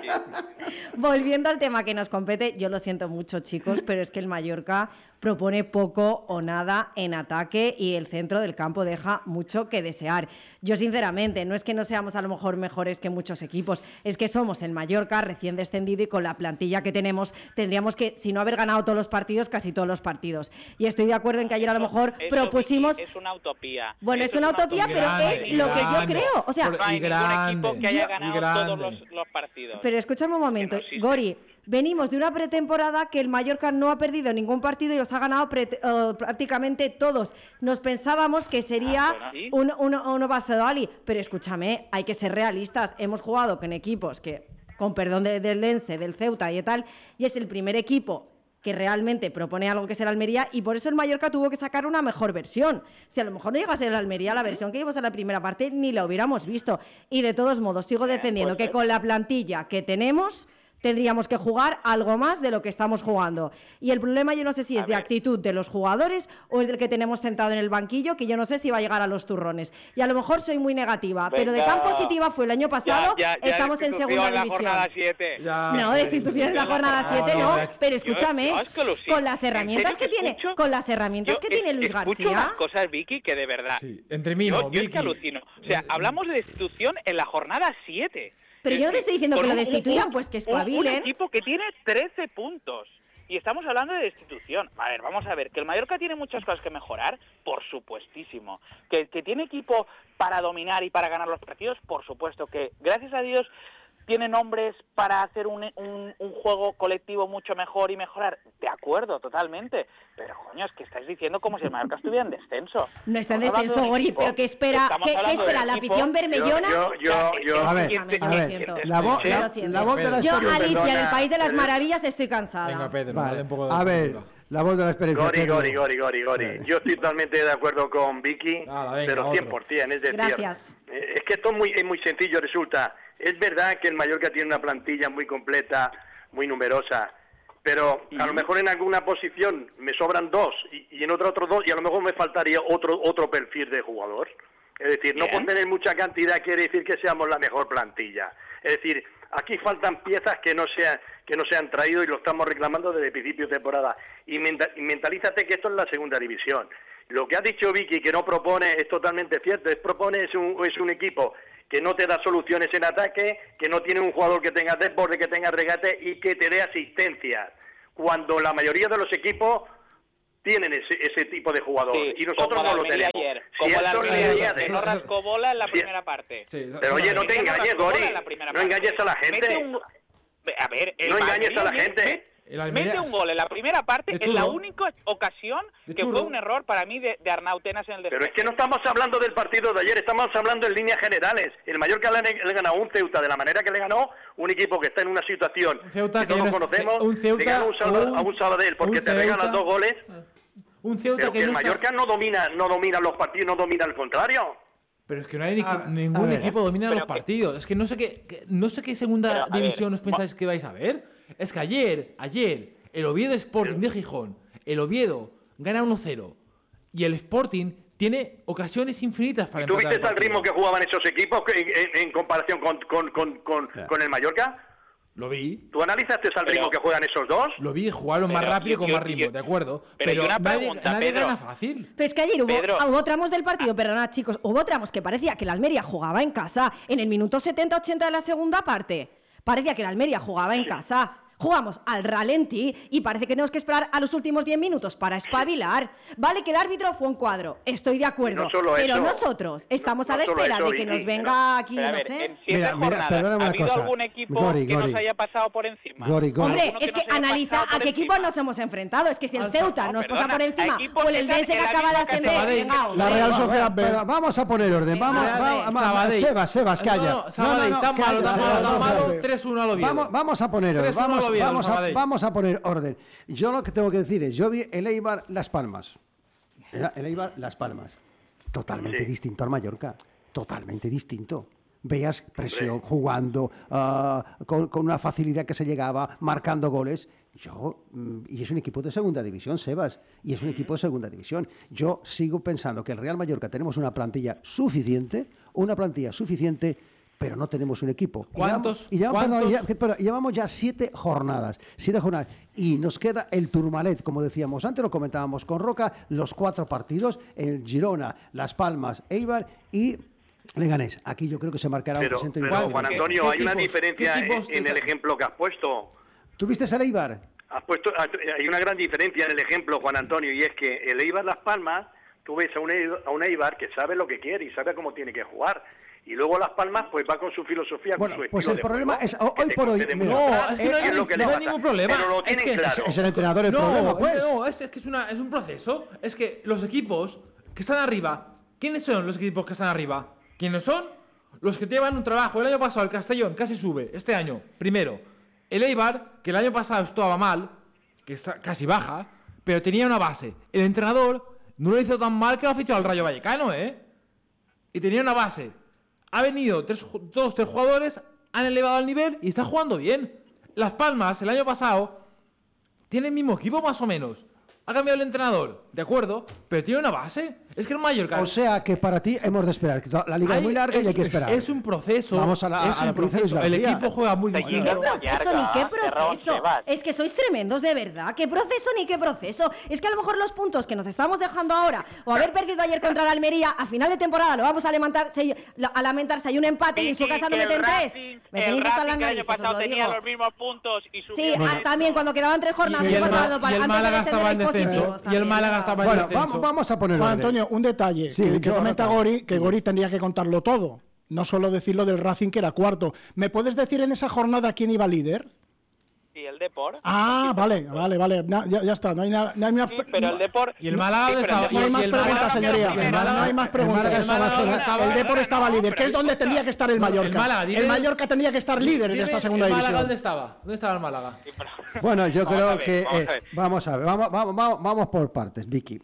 Volviendo al tema que nos compete, yo lo siento mucho, chicos, pero es que el Mallorca propone poco o nada en ataque y el centro del campo deja mucho que desear. Yo, sinceramente, no es que no seamos a lo mejor mejores que muchos equipos, es que somos el Mallorca recién descendido y con la plantilla que tenemos tendríamos que, si no haber ganado todos los partidos, casi todos los partidos. Y estoy de acuerdo en que ayer a lo mejor propusimos... Es una utopía. Bueno, es una utopía, pero es lo que yo creo. O sea, no hay ningún equipo que haya ganado todos los partidos. Pero escúchame un momento, Gori. Venimos de una pretemporada que el Mallorca no ha perdido ningún partido y los ha ganado prácticamente todos. Nos pensábamos que sería un Basadoli, pero escúchame, hay que ser realistas. Hemos jugado con equipos que, con perdón del Lense, del Ceuta y tal, y es el primer equipo que realmente propone algo que es el Almería, y por eso el Mallorca tuvo que sacar una mejor versión. Si a lo mejor no llega a ser el Almería, la versión que vimos en la primera parte ni la hubiéramos visto. Y de todos modos, sigo defendiendo que con la plantilla que tenemos... tendríamos que jugar algo más de lo que estamos jugando. Y el problema yo no sé si es de actitud de los jugadores o es del que tenemos sentado en el banquillo, que yo no sé si va a llegar a los turrones. Y a lo mejor soy muy negativa, pero de tan positiva fue el año pasado, estamos en segunda división. No, de institución en la jornada 7 no, pero escúchame, con las herramientas que tiene, Luis García. Escucho unas cosas, Vicky, que de verdad. Sí, entre mí no, yo es que alucino. O sea, hablamos de destitución en la jornada 7. Pero yo no te estoy diciendo que lo destituyan, pues que espabilen. Un equipo que tiene 13 puntos Y estamos hablando de destitución. A ver, vamos a ver, que el Mallorca tiene muchas cosas que mejorar, por supuestísimo. Que tiene equipo para dominar y para ganar los partidos, por supuesto. Que, gracias a Dios, tiene nombres para hacer un juego colectivo mucho mejor y mejorar. De acuerdo, totalmente. Pero, coño, es que estáis diciendo como si el Mallorca estuviera en descenso. No está en descenso, Gori, pero ¿qué espera? ¿Qué espera la afición bermellona? A ver, la voz de la Yo, experiencia. Alicia, en el País de las Maravillas, estoy cansada. Venga, Pedro, Vale. dale un poco de A ver, la voz de la experiencia. Gori. Pedro. Yo estoy totalmente de acuerdo con Vicky, pero 100%. Es decir, Gracias. Es que esto es muy sencillo, resulta. Es verdad que el Mallorca tiene una plantilla muy completa, muy numerosa, pero a lo mejor en alguna posición me sobran dos y en otra otros dos, y a lo mejor me faltaría otro perfil de jugador. Es decir, no por tener mucha cantidad quiere decir que seamos la mejor plantilla. Es decir, aquí faltan piezas que no se han traído y lo estamos reclamando desde el principio de temporada. Y mentalízate que esto es la segunda división. Lo que ha dicho Vicky, que no propone, es totalmente cierto. Es un equipo que no te da soluciones en ataque, que no tiene un jugador que tenga desborde, que tenga regate y que te dé asistencias. Cuando la mayoría de los equipos tienen ese tipo de jugador, sí, y nosotros no lo tenemos. Ayer, como la Almería que no rascó bola en la primera parte. Sí, pero oye, no te engañes, Gori, no engañes a la gente. A ver, no engañes a la gente. Mete un gol en la primera parte, es la única ocasión que fue un error para mí de Arnau Tenas en el defensa. Pero es que no estamos hablando del partido de ayer, estamos hablando en líneas generales. El Mallorca le ganó a un Ceuta de la manera que le ganó, un equipo que está en una situación que todos conocemos, le ganó a un Sabadell porque te regalan 2 goles. Un Ceuta pero que el Mallorca no domina los partidos, no domina el contrario. Pero es que no hay ningún equipo domina los partidos. Es que no sé qué segunda división os pensáis que vais a ver. Es que ayer, el Oviedo Sporting de Gijón, el Oviedo gana 1-0 y el Sporting tiene ocasiones infinitas para empatar. ¿Tú viste el ritmo que jugaban esos equipos en comparación con el Mallorca? Lo vi. ¿Tú analizaste el ritmo que juegan esos dos? Lo vi, jugaron más rápido con más ritmo, de acuerdo. Pero nadie gana fácil. Pero es que ayer hubo tramos del partido, perdonad chicos, hubo tramos que parecía que el Almería jugaba en casa en el minuto 70-80 de la segunda parte. Parecía que el Almería jugaba en casa. Jugamos al ralentí y parece que tenemos que esperar a los últimos 10 minutos para espabilar. Vale que el árbitro fue un cuadro, estoy de acuerdo. Pero nosotros estamos a la espera de que nos venga aquí, no sé. En 7 jornadas, ¿ha habido algún equipo que nos haya pasado por encima? Hombre, es que analiza a qué equipo nos hemos enfrentado. Es que si el Ceuta nos pasa por encima o el Eldense que acaba de ascender, la Real Sociedad B. Vamos a poner orden. Sebas, calla. Sabadell, tan malo. 3-1 al Oviedo. Vamos a poner orden. Vamos a poner orden. Yo lo que tengo que decir es, yo vi el Eibar Las Palmas. El Eibar Las Palmas. Totalmente distinto al Mallorca. Totalmente distinto. Veías presión, jugando, con una facilidad que se llegaba, marcando goles. Y es un equipo de segunda división, Sebas. Y es un equipo de segunda división. Yo sigo pensando que el Real Mallorca tenemos una plantilla suficiente, pero no tenemos un equipo. Llevamos ya 7 jornadas. Y nos queda el Tourmalet, como decíamos antes, lo comentábamos con Roca, los 4 partidos, el Girona, Las Palmas, Eibar y Leganés. Aquí yo creo que se marcará un presente. Pero Juan Antonio, hay una diferencia en el ejemplo que has puesto. ¿Tú viste el Eibar? Hay una gran diferencia en el ejemplo, Juan Antonio, y es que el Eibar Las Palmas, tú ves a un Eibar que sabe lo que quiere y sabe cómo tiene que jugar. Y luego Las Palmas pues va con su filosofía, con su estilo. Pues el problema es hoy por hoy. No hay ningún problema. Pero lo tienen claro. Es el entrenador el problema, pues. No, es que es un proceso. Es que los equipos que están arriba, ¿quiénes son los equipos que están arriba? ¿Quiénes son? Los que llevan un trabajo. El año pasado el Castellón casi sube, este año, primero. El Eibar, que el año pasado estaba mal, que casi baja, pero tenía una base. El entrenador no lo hizo tan mal que lo ha fichado al Rayo Vallecano, Y tenía una base. Ha venido 3 jugadores, han elevado el nivel y está jugando bien. Las Palmas, el año pasado, tiene el mismo equipo más o menos. Ha cambiado el entrenador, de acuerdo, pero tiene una base. Es que el Mallorca... O sea que para ti hemos de esperar. La liga es muy larga y hay que esperar. Es un proceso. Vamos a la proceso. El equipo juega muy difícil. ¿Qué proceso ni qué proceso? Es que sois tremendos, de verdad. ¿Qué proceso ni qué proceso? Es que a lo mejor los puntos que nos estamos dejando ahora, o haber perdido ayer contra la Almería, a final de temporada lo vamos a lamentar si hay un empate y en su casa no meten 3. Me tenéis hasta las narices, os lo digo. Los mismos puntos y sí, también cuando quedaban 3 jornadas el pasado y el Málaga estaba en descenso. Y el Málaga estaba en descenso. Bueno, vamos a ponerlo. Juan Antonio, un detalle que comenta Gori, que Gori tendría que contarlo todo. No solo decirlo del Racing, que era cuarto. ¿Me puedes decir en esa jornada quién iba líder? Sí, el Depor. Ah, vale. Ya está. No hay nada. No hay más. Sí, pero el Depor. Y el Málaga estaba. No hay más preguntas, señoría. No hay más preguntas. El Depor estaba líder, que es donde tendría que estar el Mallorca. El Mallorca tendría que estar líder de esta segunda división. ¿El Málaga dónde estaba? ¿Dónde estaba el Málaga? Bueno, yo creo que vamos a ver, vamos por partes, Vicky.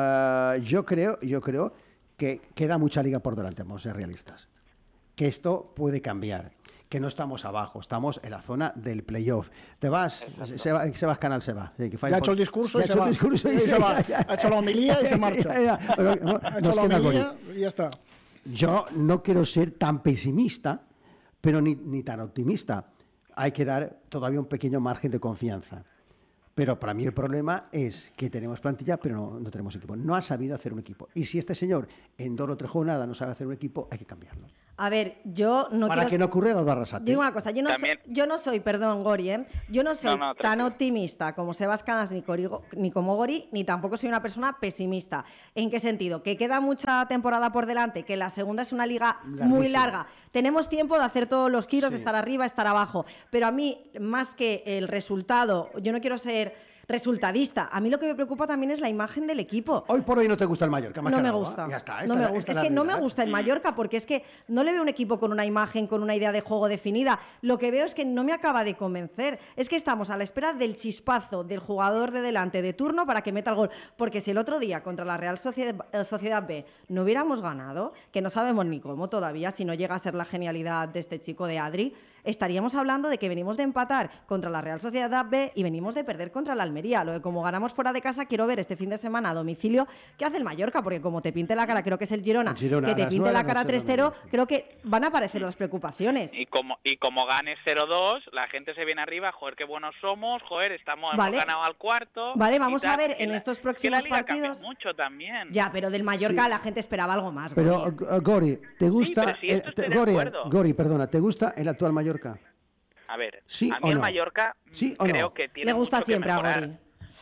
Yo creo que queda mucha liga por delante, vamos a ser realistas. Que esto puede cambiar, que no estamos abajo, estamos en la zona del playoff. Te vas, Sebas Canal se va. Ya ha hecho el discurso y se va. Ha hecho la homilía y se marcha. Ha hecho la homilía y ya está. Yo no quiero ser tan pesimista, pero ni tan optimista. Hay que dar todavía un pequeño margen de confianza. Pero para mí el problema es que tenemos plantilla, pero no tenemos equipo. No ha sabido hacer un equipo. Y si este señor en 2 o 3 jornadas no sabe hacer un equipo, hay que cambiarlo. A ver, yo no para que no ocurra lo de Arrasate. Digo una cosa, yo no soy, perdón, Gori, yo no soy tan optimista como Sebas Canas ni como Gori, ni tampoco soy una persona pesimista. ¿En qué sentido? Que queda mucha temporada por delante, que la segunda es una liga muy larga. Tenemos tiempo de hacer todos los giros, de estar arriba, estar abajo. Pero a mí, más que el resultado, yo no quiero ser resultadista. A mí lo que me preocupa también es la imagen del equipo. Hoy por hoy no te gusta el Mallorca. No me gusta. Ya está, no me gusta. Es que no me gusta el Mallorca porque es que no le veo un equipo con una imagen, con una idea de juego definida. Lo que veo es que no me acaba de convencer. Es que estamos a la espera del chispazo del jugador de delante de turno para que meta el gol. Porque si el otro día contra la Real Sociedad B no hubiéramos ganado, que no sabemos ni cómo todavía, si no llega a ser la genialidad de este chico de Adri, estaríamos hablando de que venimos de empatar contra la Real Sociedad B y venimos de perder contra la Almería. Lo de como ganamos fuera de casa, quiero ver este fin de semana a domicilio qué hace el Mallorca, porque como te pinte la cara, creo que es el Girona que te pinte la cara 3-0, creo que van a aparecer las preocupaciones. Y como ganes 0-2, la gente se viene arriba, joder, qué buenos somos, joder, hemos ganado al cuarto. Vale, vamos a ver en estos próximos partidos. Mucho también. Ya, pero del Mallorca la gente esperaba algo más. Pero, Gori, ¿te gusta? Sí, Gori, perdona, ¿te gusta el actual Mallorca? A ver, ¿sí a mí el Mallorca creo que tiene le gusta mucho siempre que mejorar. A Gori.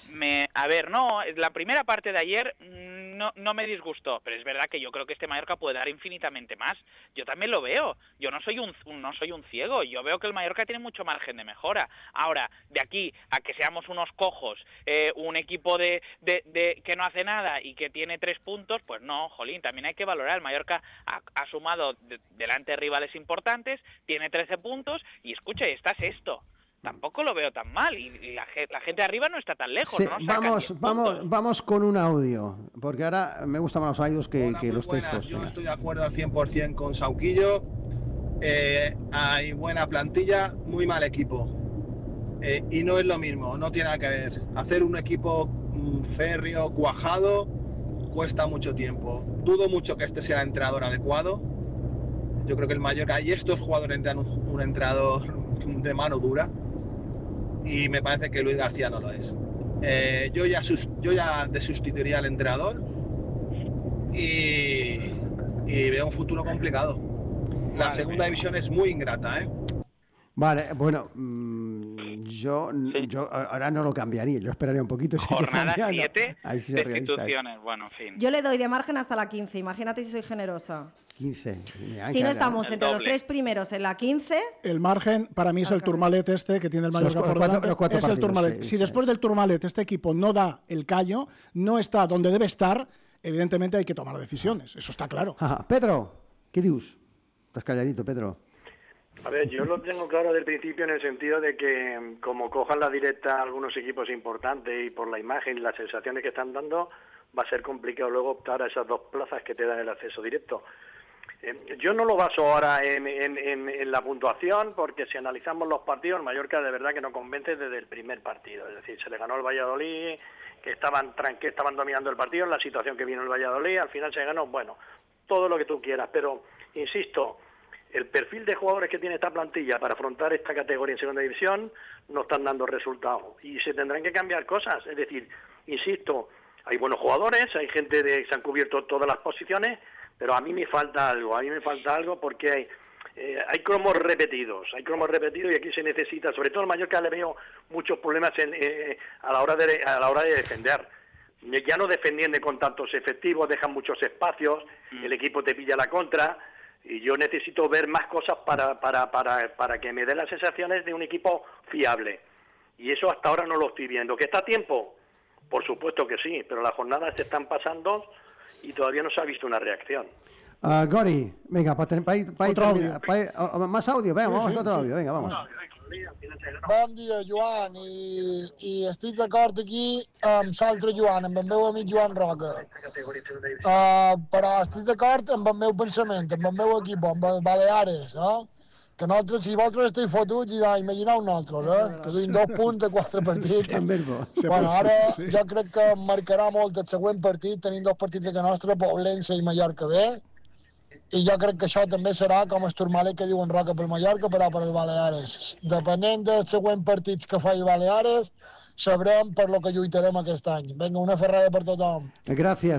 La primera parte de ayer no me disgustó, pero es verdad que yo creo que este Mallorca puede dar infinitamente más. Yo también lo veo. Yo no soy un ciego. Yo veo que el Mallorca tiene mucho margen de mejora. Ahora, de aquí a que seamos unos cojos, un equipo de que no hace nada y que tiene 3 puntos, pues no, jolín, también hay que valorar. El Mallorca ha sumado delante de rivales importantes, tiene 13 puntos y escucha, está sexto. Tampoco lo veo tan mal y la gente de arriba no está tan lejos. Sí, ¿no? vamos con un audio, porque ahora me gustan más los audios que los textos. Yo estoy de acuerdo al 100% con Sauquillo. Hay buena plantilla, muy mal equipo. Y no es lo mismo, no tiene nada que ver. Hacer un equipo férreo, cuajado, cuesta mucho tiempo. Dudo mucho que este sea el entrenador adecuado. Yo creo que el Mallorca y estos jugadores necesitan un entrenador de mano dura. Y me parece que Luis García no lo es. Yo ya desustituiría al entrenador y veo un futuro complicado. La segunda división es muy ingrata, ¿eh? Vale, bueno, yo ahora no lo cambiaría, yo esperaría un poquito. Jornada 7 destituciones, bueno, en fin. Yo le doy de margen hasta la 15, imagínate si soy generosa. 15. Si no estamos entre los 3 primeros en la 15... El margen para mí es el Tourmalet que tiene el Mallorca por delante. Es el Tourmalet. Si después del Tourmalet este equipo no da el callo, no está donde debe estar, evidentemente hay que tomar decisiones. Eso está claro. Ajá. Pedro, ¿qué dius? Estás calladito, Pedro. A ver, yo lo tengo claro desde el principio en el sentido de que como cojan la directa algunos equipos importantes y por la imagen y las sensaciones que están dando, va a ser complicado luego optar a esas 2 plazas que te dan el acceso directo. Yo no lo baso ahora en la puntuación, porque si analizamos los partidos, el Mallorca de verdad que no convence desde el primer partido. Es decir, se le ganó el Valladolid que estaban dominando el partido, en la situación que vino el Valladolid, al final se ganó, bueno, todo lo que tú quieras, pero insisto, el perfil de jugadores que tiene esta plantilla para afrontar esta categoría en segunda división no están dando resultados y se tendrán que cambiar cosas, es decir, insisto, hay buenos jugadores, hay gente que se han cubierto todas las posiciones, pero a mí me falta algo porque hay cromos repetidos y aquí se necesita, sobre todo en Mallorca le veo muchos problemas a la hora de defender. Ya no defendiendo con tantos efectivos, dejan muchos espacios, el equipo te pilla la contra y yo necesito ver más cosas para que me den las sensaciones de un equipo fiable. Y eso hasta ahora no lo estoy viendo. ¿Que está a tiempo? Por supuesto que sí, pero las jornadas se están pasando y todavía no se ha visto una reacción. Gori, venga, más audio, venga, vamos con otro audio, venga, vamos. Bon dia, Joan, i estic d'acord aquí amb l'altre Joan, amb el meu amic Joan Roca. Però estic d'acord amb el meu pensament, amb el meu equip, amb el Baleares, que nosaltres, si vosaltres esteu fotuts, imagineu nosaltres, que tenim 2 punts de 4 partits. Bueno, ara jo crec que marcarà molt el següent partit, tenim 2 partits que nostre, Poblença i Mallorca B, i jo crec que això també serà com el Turmalet que diuen Roca per Mallorca, però per el Baleares. Depenent dels següents partits que faci Baleares, sabrem per lo que lluitarem aquest any. Venga, una ferrada per tothom. Gracias,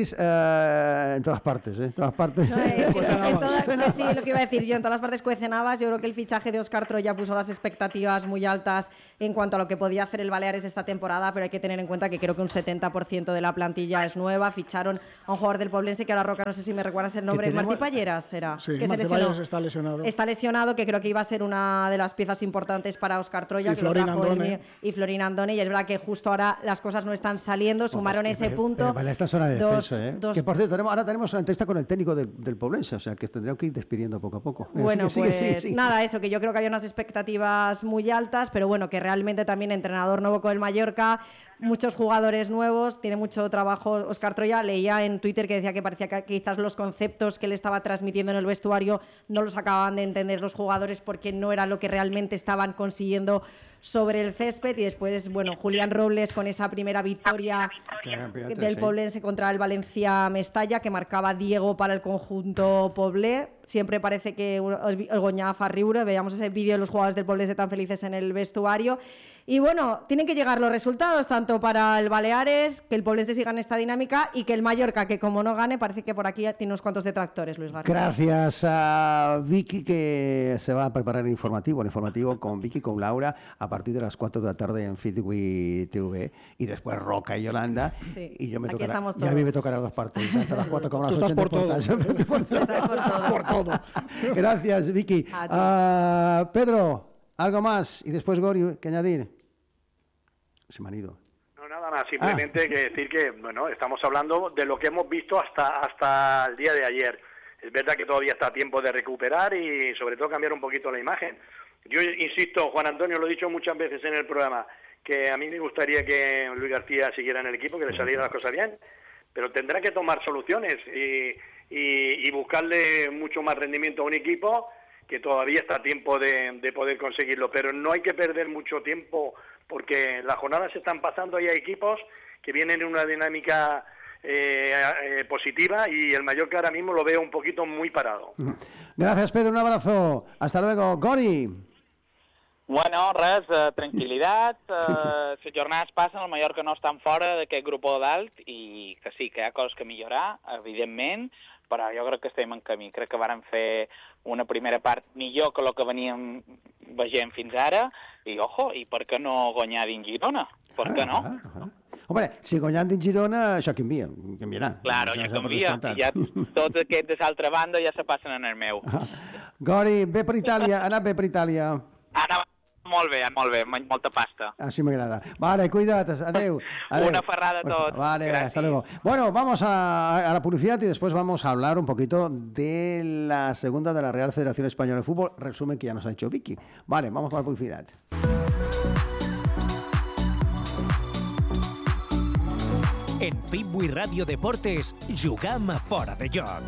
en todas partes, en todas partes. No, sí, lo que iba a decir yo, en todas las partes cuecen habas. Yo creo que el fichaje de Óscar Troya puso las expectativas muy altas en cuanto a lo que podía hacer el Baleares esta temporada, pero hay que tener en cuenta que creo que un 70% de la plantilla es nueva. Ficharon a un jugador del Poblense que ahora Roca, no sé si me recuerdas el nombre, Martí Palleras era. Sí, que Martí Palleras está lesionado. Está lesionado, que creo que iba a ser una de las piezas importantes para Óscar Troya. Y Florín Andone. Y Florín Andone, y es verdad que justo ahora las cosas no están saliendo, sumaron ese punto. Vale, esta zona de descenso, que por cierto, ahora tenemos una entrevista con el técnico del Poblense, o sea que tendríamos que ir despidiendo poco a poco. Bueno, pues nada, eso, que yo creo que había unas expectativas muy altas, pero bueno, que realmente también entrenador nuevo con el Mallorca, muchos jugadores nuevos, tiene mucho trabajo Óscar Troya. Leía en Twitter que decía que parecía que quizás los conceptos que le estaba transmitiendo en el vestuario no los acababan de entender los jugadores porque no era lo que realmente estaban consiguiendo sobre el césped. Y después, bueno, Julián Robles con esa primera victoria del Poblense contra el Valencia Mestalla que marcaba Diego para el conjunto poblé. Siempre parece que el Goñá fa riure. Veíamos ese vídeo de los jugadores del Poblense tan felices en el vestuario. Y bueno, tienen que llegar los resultados, tanto para el Baleares, que el Poblense siga en esta dinámica, y que el Mallorca, que como no gane, parece que por aquí tiene unos cuantos detractores, Luis García. Gracias a Vicky, que se va a preparar el informativo con Vicky, con Laura, a partir de las 4 de la tarde en Fitwi TV, y después Roca y Yolanda. Sí, y yo aquí estamos todos. Y a mí me tocarán 2 partes, tanto las 4 como las 8. Tú estás por todo. Estás por todo. Gracias, Vicky. Pedro, algo más, y después Gori, ¿qué añadir? Se me han ido. No, nada más, simplemente que decir que, bueno, estamos hablando de lo que hemos visto hasta el día de ayer. Es verdad que todavía está a tiempo de recuperar y sobre todo cambiar un poquito la imagen. Yo insisto, Juan Antonio, lo he dicho muchas veces en el programa, que a mí me gustaría que Luis García siguiera en el equipo, que le salieran las cosas bien, pero tendrá que tomar soluciones y buscarle mucho más rendimiento a un equipo que todavía está a tiempo de poder conseguirlo, pero no hay que perder mucho tiempo porque las jornadas se están pasando y hay equipos que vienen en una dinámica positiva y el Mallorca ahora mismo lo veo un poquito muy parado. Gracias, Pedro, un abrazo. Hasta luego. Gori. Bueno, res, tranquil·litat, les jornades passen, el Mallorca no estan fora d'aquest grup dalt i que sí, que hi ha coses que millorar, evidentment, però jo crec que estem en camí. Crec que vàrem fer una primera part millor que el que veníem veient fins ara i, ojo, i per què no guanyar dins Girona? Per què no? Hombre, si guanyant dins Girona, això canviarà. Claro, ja canvia. I ja tots aquests de l'altra banda ja se passen en el meu. Gori, bé per Itàlia, ha anat bé per Itàlia. Molt bé, molta pasta. Así me agrada. Vale, cuídate, adeu. Una ferrada a tots. Vale, gracias. Hasta luego. Bueno, vamos a la publicidad y después vamos a hablar un poquito de la segunda de la Real Federación Española de Fútbol. Resumen que ya nos ha hecho Vicky. Vale, vamos con la publicidad. En Fitwi Radio Deportes, jugam a Fora de Joc.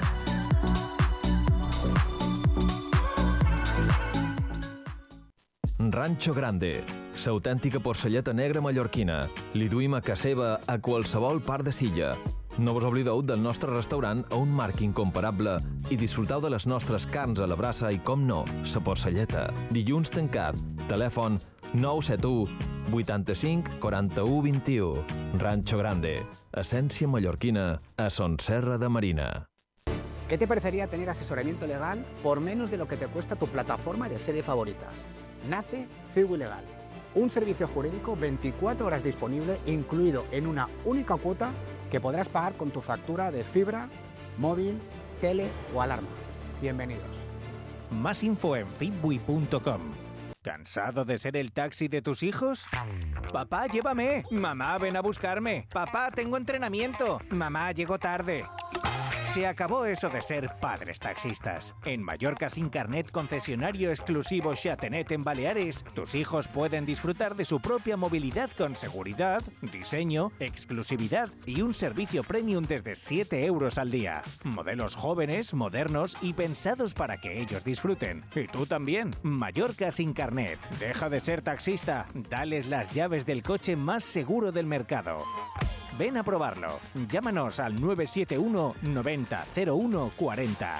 Rancho Grande, l'autèntica porcelleta negra mallorquina. Li duim a casa seva a qualsevol part de l'illa. No vos oblideu del nostre restaurant a un marc incomparable i disfruteu de les nostres carns a la brasa i, com no, la porcelleta. Dilluns tancat. Telèfon 971 85 41 21. Rancho Grande. Essència mallorquina a Son Serra de Marina. ¿Qué te parecería tener asesoramiento legal por menos de lo que te cuesta tu plataforma de serie favoritas? Nace Ciwi Legal, un servicio jurídico 24 horas disponible, incluido en una única cuota que podrás pagar con tu factura de fibra, móvil, tele o alarma. Bienvenidos. Más info en fitbui.com. ¿Cansado de ser el taxi de tus hijos? Papá, llévame. Mamá, ven a buscarme. Papá, tengo entrenamiento. Mamá, llego tarde. Se acabó eso de ser padres taxistas. En Mallorca Sin Carnet, concesionario exclusivo Xatenet en Baleares, tus hijos pueden disfrutar de su propia movilidad con seguridad, diseño, exclusividad y un servicio premium desde 7 euros al día. Modelos jóvenes, modernos y pensados para que ellos disfruten. Y tú también. Mallorca Sin Carnet. Deja de ser taxista. Dales las llaves del coche más seguro del mercado. Ven a probarlo. Llámanos al 971 90 01 40.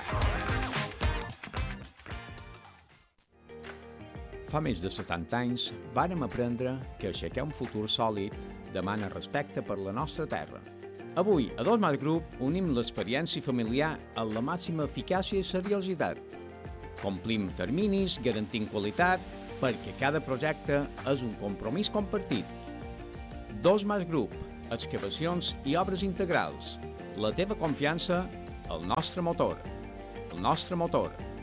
Fa més de 70 anys vàrem aprendre que aixecar un futur sòlid demana respecte per la nostra terra. Avui, a Dos Mas Group, unim l'experiència familiar amb la màxima eficàcia i seriositat. Complim terminis, garantint qualitat, perquè cada projecte és un compromís compartit. Dos Mas Group, excavacions i obres integrals. La teva confiança, el nostre motor. El nostre motor.